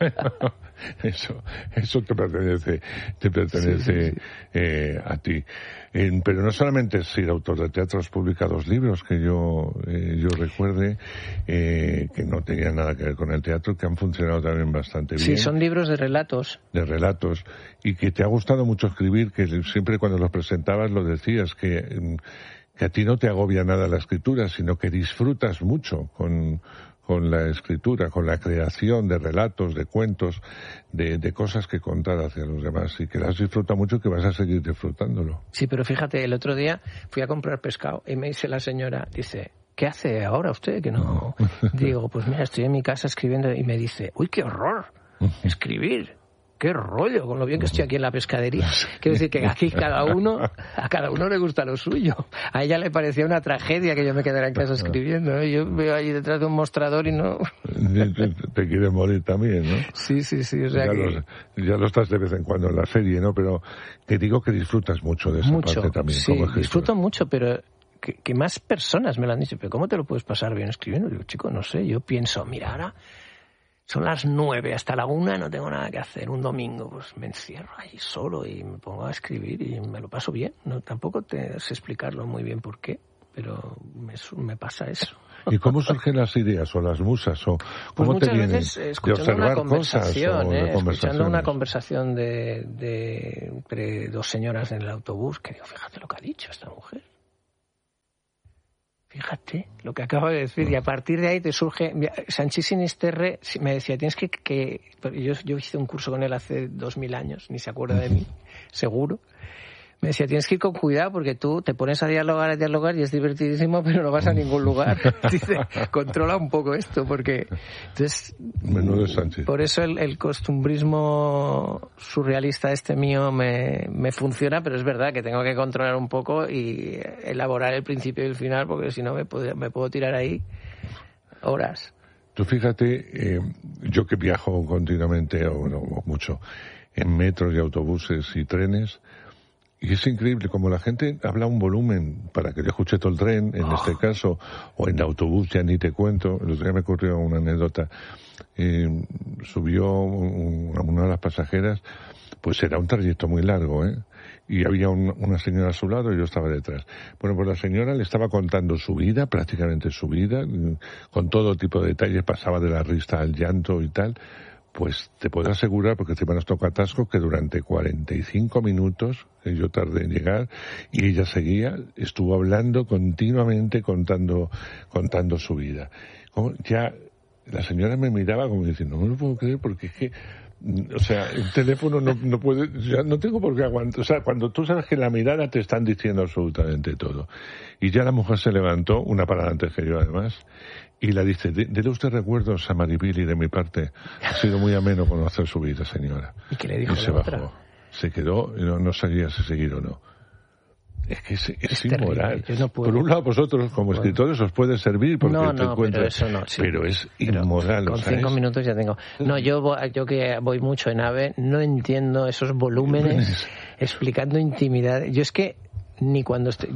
Eso te pertenece sí. A ti. Pero no solamente es ser autor de teatro, has publicado 2 libros que yo recuerde que no tenían nada que ver con el teatro, que han funcionado también bastante bien. Sí, son libros de relatos. De relatos. Y que te ha gustado mucho escribir, que siempre cuando los presentabas lo decías, que a ti no te agobia nada la escritura, sino que disfrutas mucho con la escritura, con la creación de relatos, de cuentos, de cosas que contar hacia los demás, y que las disfruta mucho y que vas a seguir disfrutándolo. Sí, pero fíjate, el otro día fui a comprar pescado y me dice la señora, dice, ¿qué hace ahora usted? Que no. Digo, pues mira, estoy en mi casa escribiendo, y me dice, uy, qué horror, escribir. qué rollo, con lo bien que estoy aquí en la pescadería. Quiero decir que aquí a cada uno le gusta lo suyo. A ella le parecía una tragedia que yo me quedara en casa escribiendo, ¿no? Yo veo ahí detrás de un mostrador y no... Te quieres morir también, ¿no? Sí, o sea ya lo estás de vez en cuando en la serie, ¿no? Pero te digo que disfrutas mucho de esa parte también. Sí, disfruto mucho, pero que más personas me lo han dicho. ¿Pero cómo te lo puedes pasar bien escribiendo? Digo, chico, no sé, yo pienso, mira, ahora son las 9, hasta la 1 no tengo nada que hacer, un domingo, pues me encierro ahí solo y me pongo a escribir y me lo paso bien. No, tampoco te sé explicarlo muy bien por qué, pero me pasa eso. ¿Y cómo surgen las ideas o las musas? ¿O cómo pues te vienen? Veces, escuchando una conversación, escuchando una conversación entre dos señoras en el autobús, que digo, fíjate lo que ha dicho esta mujer. Fíjate lo que acabo de decir, y a partir de ahí te surge... Sanchís Sinisterre me decía, tienes que yo hice un curso con él hace 2000 años, ni se acuerda de mí, seguro. Me decía, tienes que ir con cuidado porque tú te pones a dialogar y es divertidísimo, pero no vas a ningún lugar. Dice, controla un poco esto, porque... Entonces, menudo Sánchez. Por eso el costumbrismo surrealista mío me funciona, pero es verdad que tengo que controlar un poco y elaborar el principio y el final, porque si no me puedo tirar ahí horas. Tú fíjate, yo que viajo continuamente, o mucho, en metros y autobuses y trenes, y es increíble como la gente habla un volumen para que yo escuche todo el tren, en este caso, o en el autobús, ya ni te cuento. El otro día me ocurrió una anécdota. Subió una de las pasajeras, pues era un trayecto muy largo, y había una señora a su lado y yo estaba detrás. Bueno, pues la señora le estaba contando su vida, prácticamente su vida, con todo tipo de detalles, pasaba de la risa al llanto y tal. Pues te puedo asegurar, porque encima nos toca atasco, que durante 45 minutos que yo tardé en llegar y ella estuvo hablando continuamente, contando su vida. Ya la señora me miraba como diciendo, no me lo puedo creer porque es que, o sea, el teléfono no puede, ya no tengo por qué aguantar. O sea, cuando tú sabes que la mirada te están diciendo absolutamente todo. Y ya la mujer se levantó, una parada antes que yo además, y la dice, dele usted recuerdos a Maribili de mi parte. Ha sido muy ameno conocer su vida, señora. ¿Y qué le dijo se la bajó. otra? Se quedó y no sabía si seguir o no. Es que es inmoral. No puedo. Por un lado, vosotros como escritores os puede servir porque te encuentras... pero eso no. Sí. Pero es inmoral. Con 5 minutos ya tengo. No, yo que voy mucho en AVE, no entiendo esos volúmenes explicando intimidad. Yo es que ni cuando estoy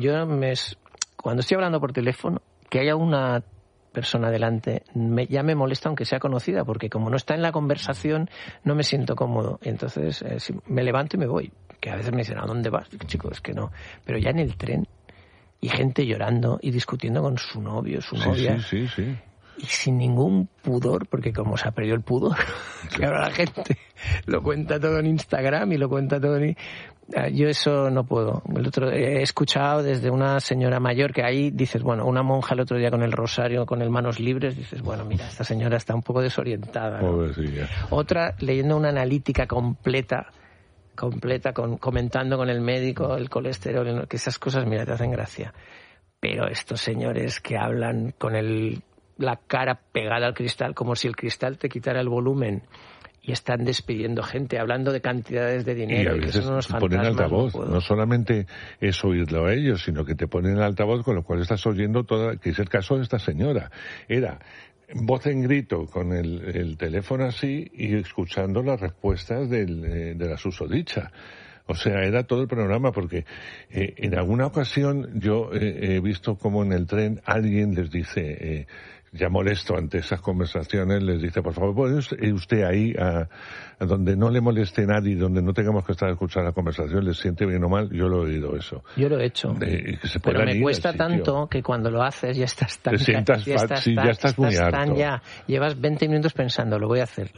hablando por teléfono, que haya una persona delante, ya me molesta aunque sea conocida, porque como no está en la conversación no me siento cómodo. Entonces me levanto y me voy. Que a veces me dicen, ¿a dónde vas? Chico, es que no. Pero ya en el tren, y gente llorando y discutiendo con su novio, su novia. Sí. Y sin ningún pudor, porque como se ha perdido el pudor, que ahora la gente lo cuenta todo en Instagram y lo cuenta todo en... Yo eso no puedo. He escuchado desde una señora mayor que ahí dices, bueno, una monja el otro día con el rosario, con el manos libres, dices, bueno, mira, esta señora está un poco desorientada, ¿no? Pobrecilla. Otra leyendo una analítica completa, comentando con el médico el colesterol, que esas cosas, mira, te hacen gracia. Pero estos señores que hablan con la cara pegada al cristal, como si el cristal te quitara el volumen, y están despidiendo gente, hablando de cantidades de dinero. Y a veces te ponen altavoz. No solamente es oírlo a ellos, sino que te ponen altavoz, con lo cual estás oyendo que es el caso de esta señora. Era voz en grito con el teléfono así y escuchando las respuestas de la susodicha. O sea, era todo el programa, porque en alguna ocasión yo he visto como en el tren alguien les dice... ya molesto ante esas conversaciones, les dice, por favor, ¿puede usted ahí a donde no le moleste nadie, donde no tengamos que estar escuchando la conversación, les siente bien o mal? Yo lo he oído eso. Yo lo he hecho. Pero me cuesta tanto que cuando lo haces ya estás tan... ya estás muy harto. Llevas 20 minutos pensando, lo voy a hacer.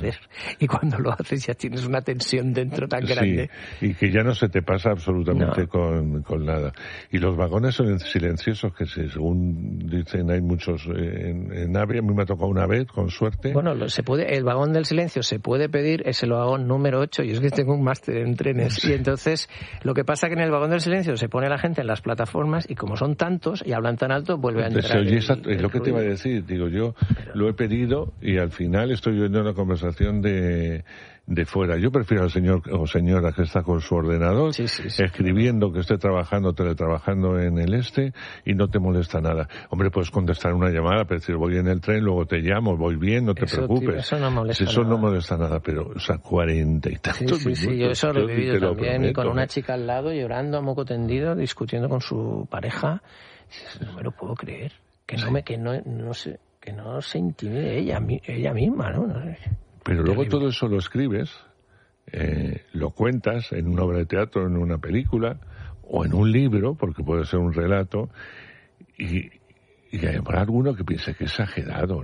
Y cuando lo haces ya tienes una tensión dentro tan grande. Y que ya no se te pasa absolutamente con nada. Y los vagones son silenciosos, que según dicen hay muchos en AVE, a mí me ha tocado una vez, con suerte. Bueno, el vagón del silencio se puede pedir, es el vagón número 8, y es que tengo un máster en trenes. Sí. Y entonces, lo que pasa es que en el vagón del silencio se pone la gente en las plataformas y como son tantos y hablan tan alto, vuelve a entrar. Es lo que te iba a decir, digo yo, lo he pedido y al final estoy oyendo una conversación de fuera. Yo prefiero al señor o señora que está con su ordenador, escribiendo, que esté trabajando, teletrabajando en el y no te molesta nada. Hombre, puedes contestar una llamada, pero decir, voy en el tren, luego te llamo, voy bien, no te preocupes. Tío, eso no molesta nada. No molesta nada, pero, 40 y tantos minutos. Sí, yo eso lo he vivido también, y con una chica al lado, llorando a moco tendido, discutiendo con su pareja. No me lo puedo creer. Que no se intimide ella misma, ¿no? Pero luego todo eso lo escribes, lo cuentas en una obra de teatro, en una película, o en un libro, porque puede ser un relato, y habrá alguno que piense que es exagerado,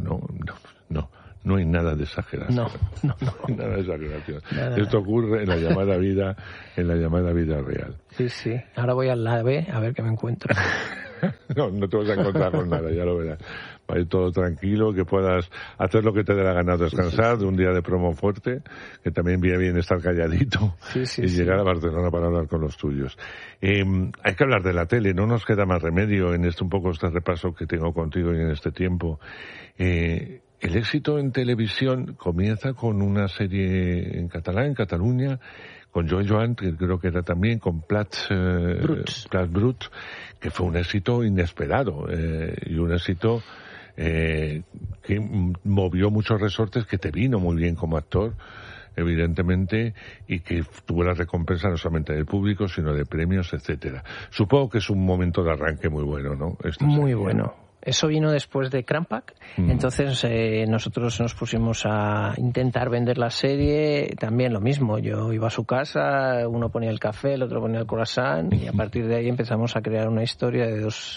no hay nada de exageración. No hay nada de exageración. Esto ocurre en la llamada vida real. Sí. Ahora voy al AVE a ver qué me encuentro. No te vas a encontrar con nada, ya lo verás. Va a ir todo tranquilo, que puedas hacer lo que te dé la gana, descansar de un día de promo fuerte, que también viene bien estar calladito y llegar a Barcelona para hablar con los tuyos. Hay que hablar de la tele, no nos queda más remedio en un poco este repaso que tengo contigo y en este tiempo. El éxito en televisión comienza con una serie en catalán, en Cataluña, con Joan, que creo que era también, con Plats Bruts, que fue un éxito inesperado, y un éxito que movió muchos resortes, que te vino muy bien como actor, evidentemente, y que tuvo la recompensa no solamente del público, sino de premios, etcétera. Supongo que es un momento de arranque muy bueno, ¿no? Muy bueno. Eso vino después de Crampac, entonces nosotros nos pusimos a intentar vender la serie, también lo mismo, yo iba a su casa, uno ponía el café, el otro ponía el croissant, y a partir de ahí empezamos a crear una historia de dos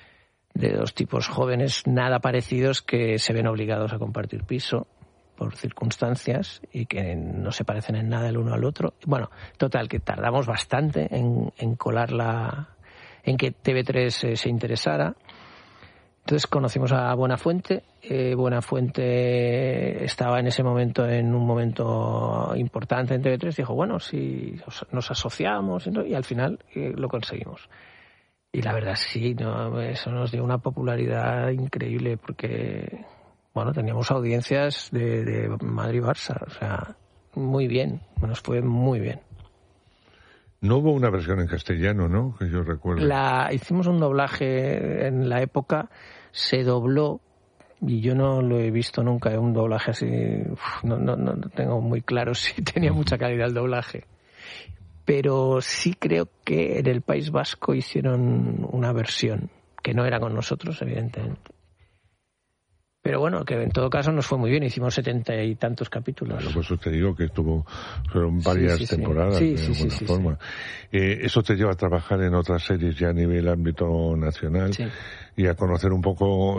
tipos jóvenes nada parecidos que se ven obligados a compartir piso por circunstancias y que no se parecen en nada el uno al otro. Bueno, total, que tardamos bastante en colarla, en que TV3 se interesara. Entonces conocimos a Buenafuente. Buenafuente estaba en ese momento, en un momento importante en TV3. Dijo, bueno, si nos asociamos, y al final lo conseguimos. Y la verdad eso nos dio una popularidad increíble porque, bueno, teníamos audiencias de Madrid-Barça. O sea, muy bien, nos fue muy bien. No hubo una versión en castellano, ¿no? Que yo recuerdo. Hicimos un doblaje en la época, se dobló, y yo no lo he visto nunca, un doblaje así, no tengo muy claro si tenía mucha calidad el doblaje. Pero sí creo que en el País Vasco hicieron una versión, que no era con nosotros, evidentemente. Pero bueno, que en todo caso nos fue muy bien, hicimos 70 y tantos capítulos. Claro, pues te digo que fueron varias temporadas, de alguna forma. Eso te lleva a trabajar en otras series ya a nivel ámbito nacional y a conocer un poco,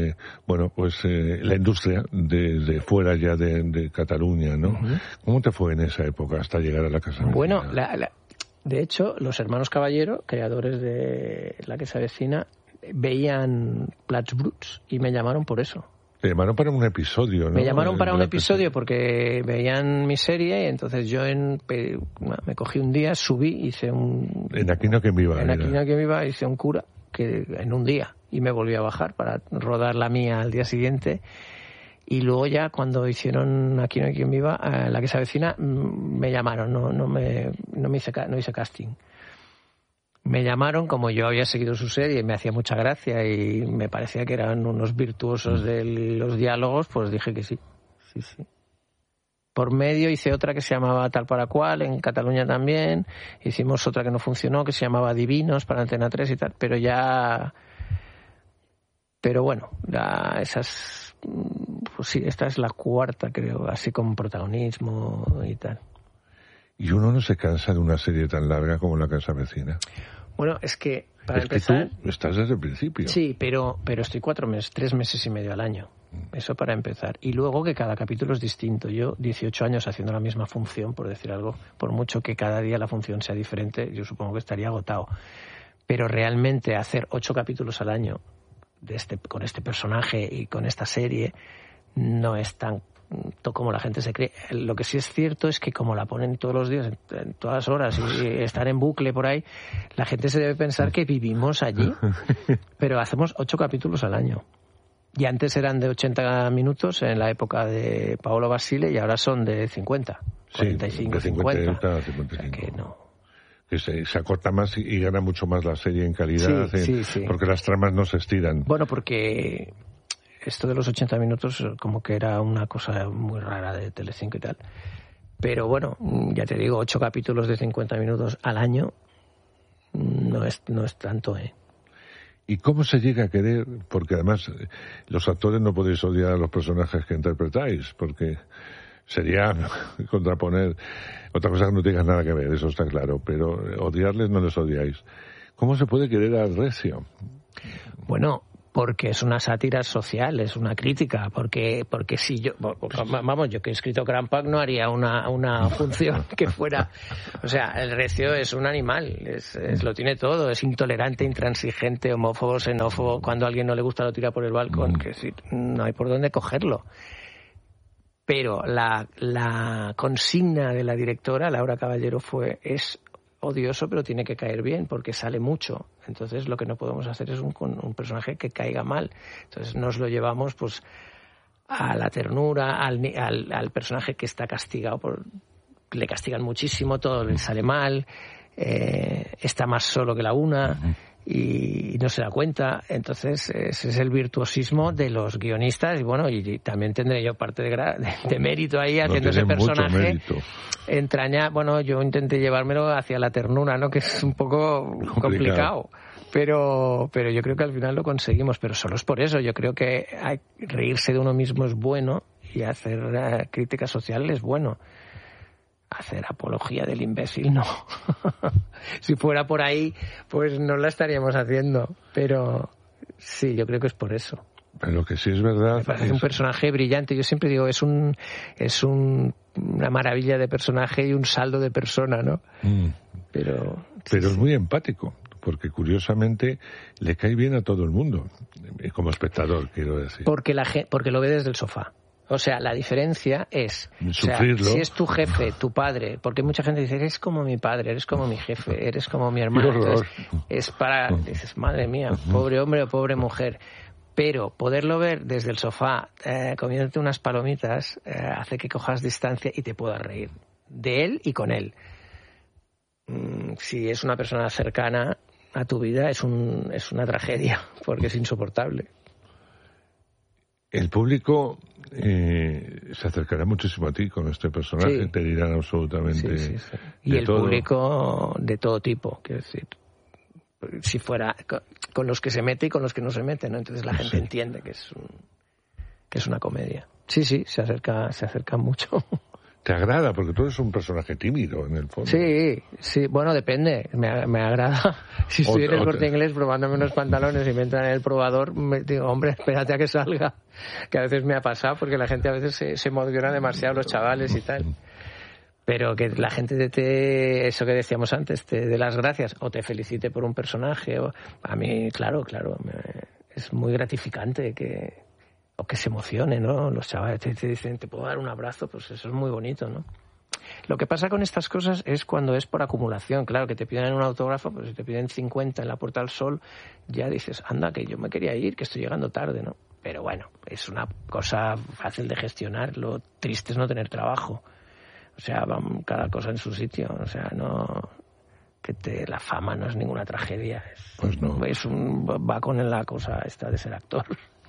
la industria de fuera ya de Cataluña, ¿no? Uh-huh. ¿Cómo te fue en esa época hasta llegar a la Casa Vecina? Bueno, de hecho, los hermanos Caballero, creadores de La que se avecina, veían Plats Bruts y me llamaron por eso. Te llamaron para un episodio, ¿no? Me llamaron para un episodio porque veían mi serie y entonces yo me cogí un día, subí, hice un... En Aquí no que viva. En Aquí no que viva hice un cura en un día y me volví a bajar para rodar la mía al día siguiente. Y luego ya cuando hicieron Aquí no hay quien viva, La que se avecina, me llamaron, no hice casting. Me llamaron, como yo había seguido su serie y me hacía mucha gracia y me parecía que eran unos virtuosos de los diálogos, pues dije que sí. Por medio hice otra que se llamaba Tal para Cual, en Cataluña también. Hicimos otra que no funcionó, que se llamaba Divinos, para Antena 3 y tal. Pero bueno, pues sí, esta es la cuarta, creo, así con protagonismo y tal. ¿Y uno no se cansa de una serie tan larga como La Casa Vecina? Bueno, es que para empezar... Que tú estás desde el principio. Sí, pero estoy 3 meses y medio al año. Eso para empezar. Y luego que cada capítulo es distinto. Yo, 18 años haciendo la misma función, por decir algo, por mucho que cada día la función sea diferente, yo supongo que estaría agotado. Pero realmente hacer 8 capítulos al año, con este personaje y con esta serie no es tan como la gente se cree. Lo que sí es cierto es que como la ponen todos los días, en todas las horas, y estar en bucle por ahí, la gente se debe pensar que vivimos allí, pero hacemos 8 capítulos al año. Y antes eran de 80 minutos en la época de Paolo Basile y ahora son de 50, 45, sí, de 50. 55. O sea que no. Que se acorta más y gana mucho más la serie en calidad, sí. porque las tramas no se estiran. Bueno, porque esto de los 80 minutos como que era una cosa muy rara de Telecinco y tal. Pero bueno, ya te digo, 8 capítulos de 50 minutos al año no es tanto, ¿eh? ¿Y cómo se llega a querer? Porque además los actores no podéis odiar a los personajes que interpretáis, porque sería contraponer. Otra cosa que no tengas nada que ver, eso está claro, pero odiarles no les odiáis. ¿Cómo se puede querer al Recio? Bueno, porque es una sátira social, es una crítica, porque si yo, vamos, yo que he escrito Crampac no haría una función que fuera, o sea, el Recio es un animal, lo tiene todo, es intolerante, intransigente, homófobo, xenófobo, cuando a alguien no le gusta lo tira por el balcón, que sí, no hay por dónde cogerlo. Pero la consigna de la directora, Laura Caballero, es odioso, pero tiene que caer bien, porque sale mucho. Entonces lo que no podemos hacer es un personaje que caiga mal. Entonces nos lo llevamos pues a la ternura, al personaje que está castigado, le castigan muchísimo, todo le sale mal, está más solo que la una y no se da cuenta. Entonces ese es el virtuosismo de los guionistas y bueno, y también tendré yo parte de mérito ahí haciendo ese personaje. Entraña, bueno, yo intenté llevármelo hacia la ternura, ¿no? Que es un poco complicado. Pero yo creo que al final lo conseguimos, pero solo es por eso. Yo creo que reírse de uno mismo es bueno y hacer crítica social es bueno. Hacer apología del imbécil no. Si fuera por ahí, pues no la estaríamos haciendo. Pero sí, yo creo que es por eso. Pero lo que sí es verdad... Me parece un personaje brillante. Yo siempre digo, es una maravilla de personaje y un saldo de persona, ¿no? Pero es muy empático, porque curiosamente le cae bien a todo el mundo, como espectador, quiero decir. Porque lo ve desde el sofá. O sea, la diferencia es, sufrirlo. Si es tu jefe, tu padre, porque mucha gente dice, eres como mi padre, eres como mi jefe, eres como mi hermano. Entonces, dices, madre mía, pobre hombre o pobre mujer. Pero poderlo ver desde el sofá, comiéndote unas palomitas, hace que cojas distancia y te puedas reír de él y con él. Si es una persona cercana a tu vida, es una tragedia, porque es insoportable. El público se acercará muchísimo a ti con este personaje, sí. Te dirán absolutamente sí. Y el todo. Público de todo tipo, quiero decir, si fuera con los que se mete y con los que no se mete, ¿no? Entonces la gente entiende que es una comedia. Sí, se acerca mucho. ¿Te agrada? Porque tú eres un personaje tímido, en el fondo. Sí, bueno, depende. Me agrada. Si estoy en el Corte Inglés probándome unos pantalones y me entran en el probador, me digo, hombre, espérate a que salga. Que a veces me ha pasado, porque la gente a veces se emociona demasiado, los chavales y tal. Pero que la gente eso que decíamos antes, te dé las gracias o te felicite por un personaje. A mí, claro, es muy gratificante o que se emocione, ¿no? Los chavales te dicen, ¿te puedo dar un abrazo? Pues eso es muy bonito, ¿no? Lo que pasa con estas cosas es cuando es por acumulación. Claro, que te piden un autógrafo, pues si te piden 50 en la Puerta del Sol, ya dices, anda, que yo me quería ir, que estoy llegando tarde, ¿no? Pero bueno, es una cosa fácil de gestionar. Lo triste es no tener trabajo. O sea, cada cosa en su sitio. O sea, no... la fama no es ninguna tragedia. Pues no. Va con la cosa esta de ser actor.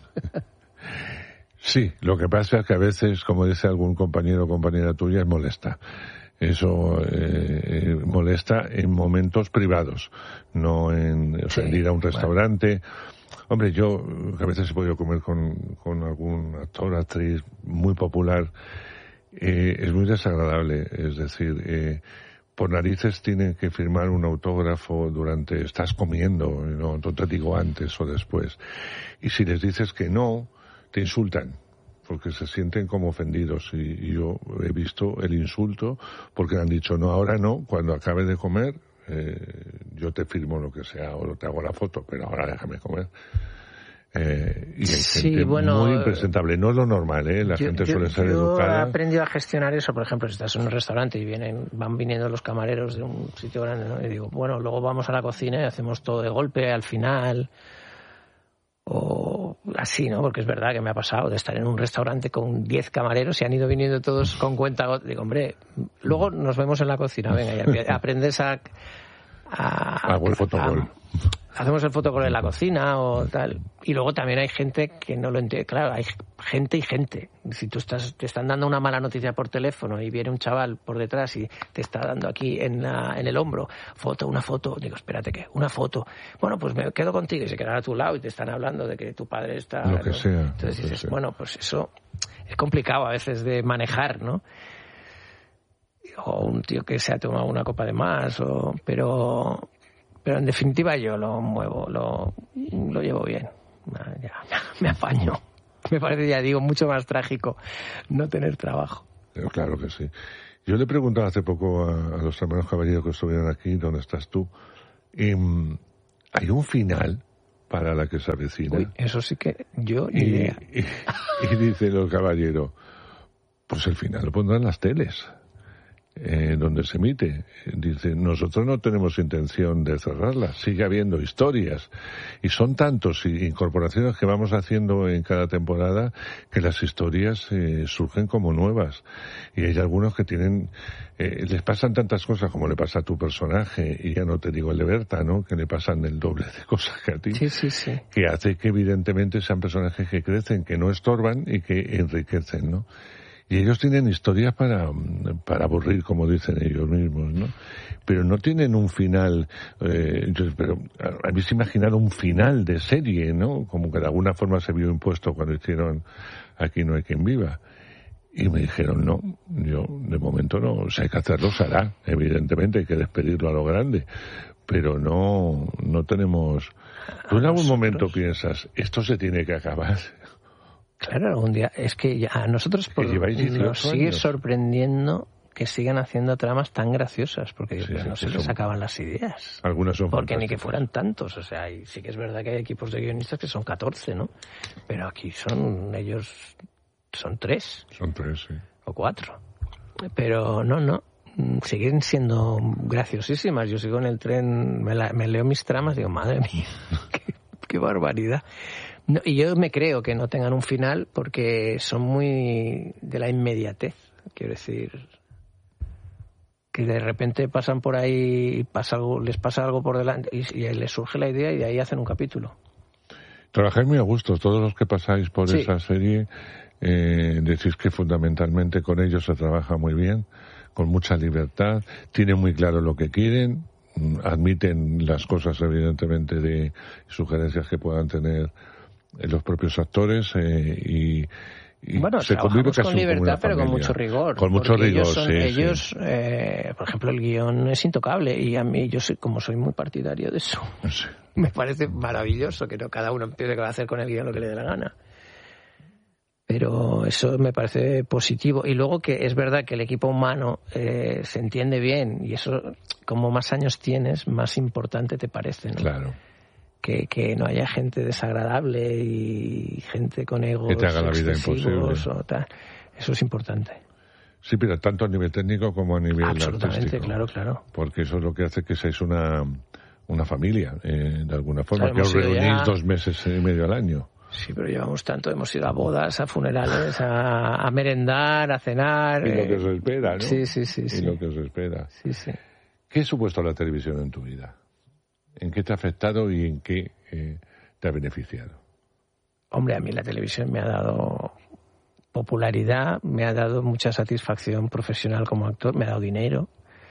Sí, lo que pasa es que a veces, como dice algún compañero o compañera tuya, es molesta. Eso molesta en momentos privados, no en ir a un restaurante. Bueno. Hombre, yo a veces he podido comer con algún actor, actriz muy popular. Es muy desagradable, es decir, por narices tienen que firmar un autógrafo estás comiendo, no te digo antes o después. Y si les dices que no, te insultan, porque se sienten como ofendidos. Y yo he visto el insulto porque le han dicho, no, ahora no, cuando acabe de comer, yo te firmo lo que sea o te hago la foto, pero ahora déjame comer. y hay Sí, gente bueno, muy impresentable. No es lo normal, la gente suele ser educada. Yo he aprendido a gestionar eso. Por ejemplo, si estás en un restaurante y van viniendo los camareros de un sitio grande, ¿no? Y digo, bueno, luego vamos a la cocina y hacemos todo de golpe al final. O así, ¿no? Porque es verdad que me ha pasado de estar en un restaurante con 10 camareros y han ido viniendo todos con cuenta. Digo, hombre, luego nos vemos en la cocina, venga, y aprendes Hago el fotogol. Hacemos el fotogol en la cocina o tal. Y luego también hay gente que no lo entiende. Claro, hay gente y gente. Si tú te están dando una mala noticia por teléfono y viene un chaval por detrás y te está dando aquí en el hombro una foto, digo, espérate, ¿qué? Una foto. Bueno, pues me quedo contigo, y se quedan a tu lado y te están hablando de que tu padre está... Lo que sea. Entonces dices, bueno, pues eso es complicado a veces de manejar, ¿no? O un tío que se ha tomado una copa de más, pero en definitiva yo lo muevo, lo llevo bien. Ya, me apaño. Me parece, ya digo, mucho más trágico no tener trabajo. Claro que sí. Yo le preguntaba hace poco a los hermanos Caballero que estuvieron aquí, ¿dónde estás tú? ¿Hay un final para la que se avecina? Uy, eso sí que yo ni idea. Y dice los Caballero, pues el final lo pondrán las teles. Donde se emite. Dice, nosotros no tenemos intención de cerrarlas, sigue habiendo historias y son tantos incorporaciones que vamos haciendo en cada temporada que las historias surgen como nuevas, y hay algunos que tienen les pasan tantas cosas como le pasa a tu personaje, y ya no te digo el de Berta, ¿no? Que le pasan el doble de cosas que a ti, sí. Que hace que evidentemente sean personajes que crecen, que no estorban y que enriquecen, ¿no? Y ellos tienen historias para aburrir, como dicen ellos mismos, ¿no? Pero no tienen un final, pero habéis imaginado un final de serie, ¿no? Como que de alguna forma se vio impuesto cuando hicieron Aquí no hay quien viva. Y me dijeron, no, yo de momento no, si hay que hacerlo se hará, evidentemente hay que despedirlo a lo grande, pero no tenemos... ¿Tú en algún momento piensas, esto se tiene que acabar? Claro, algún día. Es que ya a nosotros nos sigue sorprendiendo que sigan haciendo tramas tan graciosas, porque no se les acaban las ideas. Algunas son porque ni que fueran tantos. O sea, sí que es verdad que hay equipos de guionistas que son 14, ¿no? Pero aquí son 3. Son 3, sí. O 4. Pero no. Siguen siendo graciosísimas. Yo sigo en el tren, me leo mis tramas y digo, madre mía, qué barbaridad. No, y yo me creo que no tengan un final porque son muy de la inmediatez. Quiero decir, que de repente pasan por ahí, les pasa algo por delante y les surge la idea y de ahí hacen un capítulo. Trabajáis muy a gusto, todos los que pasáis por esa serie, decís que fundamentalmente con ellos se trabaja muy bien, con mucha libertad, tienen muy claro lo que quieren, admiten las cosas evidentemente de sugerencias que puedan tener los propios actores y bueno, se convive casi con libertad, pero con mucho rigor. Con mucho rigor, ellos, por ejemplo, el guión es intocable y a mí, como soy muy partidario de eso, me parece maravilloso que no cada uno empiece a hacer con el guión lo que le dé la gana. Pero eso me parece positivo. Y luego que es verdad que el equipo humano se entiende bien y eso, como más años tienes, más importante te parece, ¿no? Claro. Que no haya gente desagradable y gente con egos que te haga la vida imposible. O tal. Eso es importante. Sí, pero tanto a nivel técnico como a nivel absolutamente, artístico. Claro. Porque eso es lo que hace que seáis una familia, de alguna forma, que os reunís 2 meses y medio al año. Sí, pero llevamos tanto, hemos ido a bodas, a funerales, a merendar, a cenar. Y lo que os espera, ¿no? Sí. Y lo que os espera. Sí. ¿Qué ha supuesto la televisión en tu vida? ¿En qué te ha afectado y en qué te ha beneficiado? Hombre, a mí la televisión me ha dado popularidad, me ha dado mucha satisfacción profesional como actor, me ha dado dinero.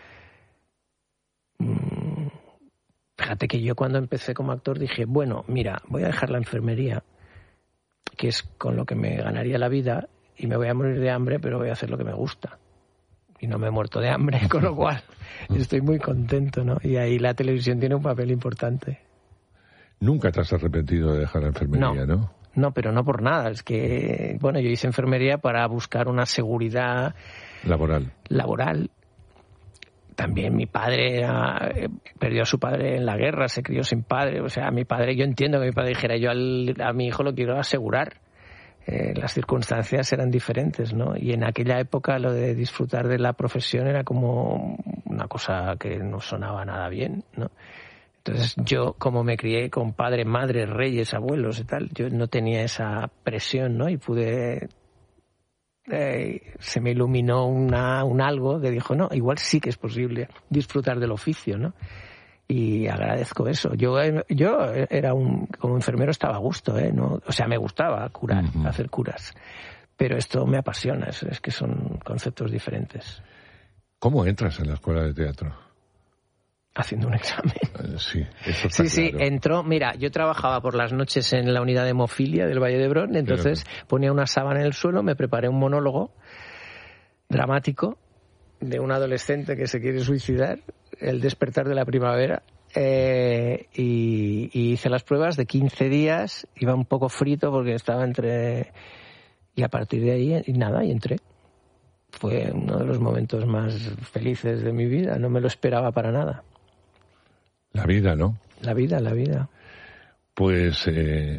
Fíjate que yo cuando empecé como actor dije, bueno, mira, voy a dejar la enfermería, que es con lo que me ganaría la vida, y me voy a morir de hambre, pero voy a hacer lo que me gusta. Y no me he muerto de hambre, con lo cual estoy muy contento, ¿no? Y ahí la televisión tiene un papel importante. Nunca te has arrepentido de dejar la enfermería, ¿no? No, pero no por nada. Es que, bueno, yo hice enfermería para buscar una seguridad laboral. También mi padre perdió a su padre en la guerra, se crió sin padre. O sea, mi padre, yo entiendo que mi padre dijera, yo a mi hijo lo quiero asegurar. Las circunstancias eran diferentes, ¿no? Y en aquella época lo de disfrutar de la profesión era como una cosa que no sonaba nada bien, ¿no? Entonces yo, como me crié con padre, madre, reyes, abuelos y tal, yo no tenía esa presión, ¿no? Y pude... se me iluminó un algo que dijo, no, igual sí que es posible disfrutar del oficio, ¿no? Y agradezco eso. Yo era como enfermero estaba a gusto, ¿no? O sea, me gustaba curar, hacer curas. Pero esto me apasiona, es que son conceptos diferentes. ¿Cómo entras en la escuela de teatro? Haciendo un examen. Sí, eso está sí, claro. entró. Mira, yo trabajaba por las noches en la unidad de hemofilia del Valle d'Hebron, entonces ponía una sábana en el suelo, me preparé un monólogo dramático de un adolescente que se quiere suicidar, el despertar de la primavera, y hice las pruebas de 15 días, iba un poco frito porque estaba entre... Y a partir de ahí, y entré. Fue uno de los momentos más felices de mi vida, no me lo esperaba para nada. La vida, ¿no? La vida. Pues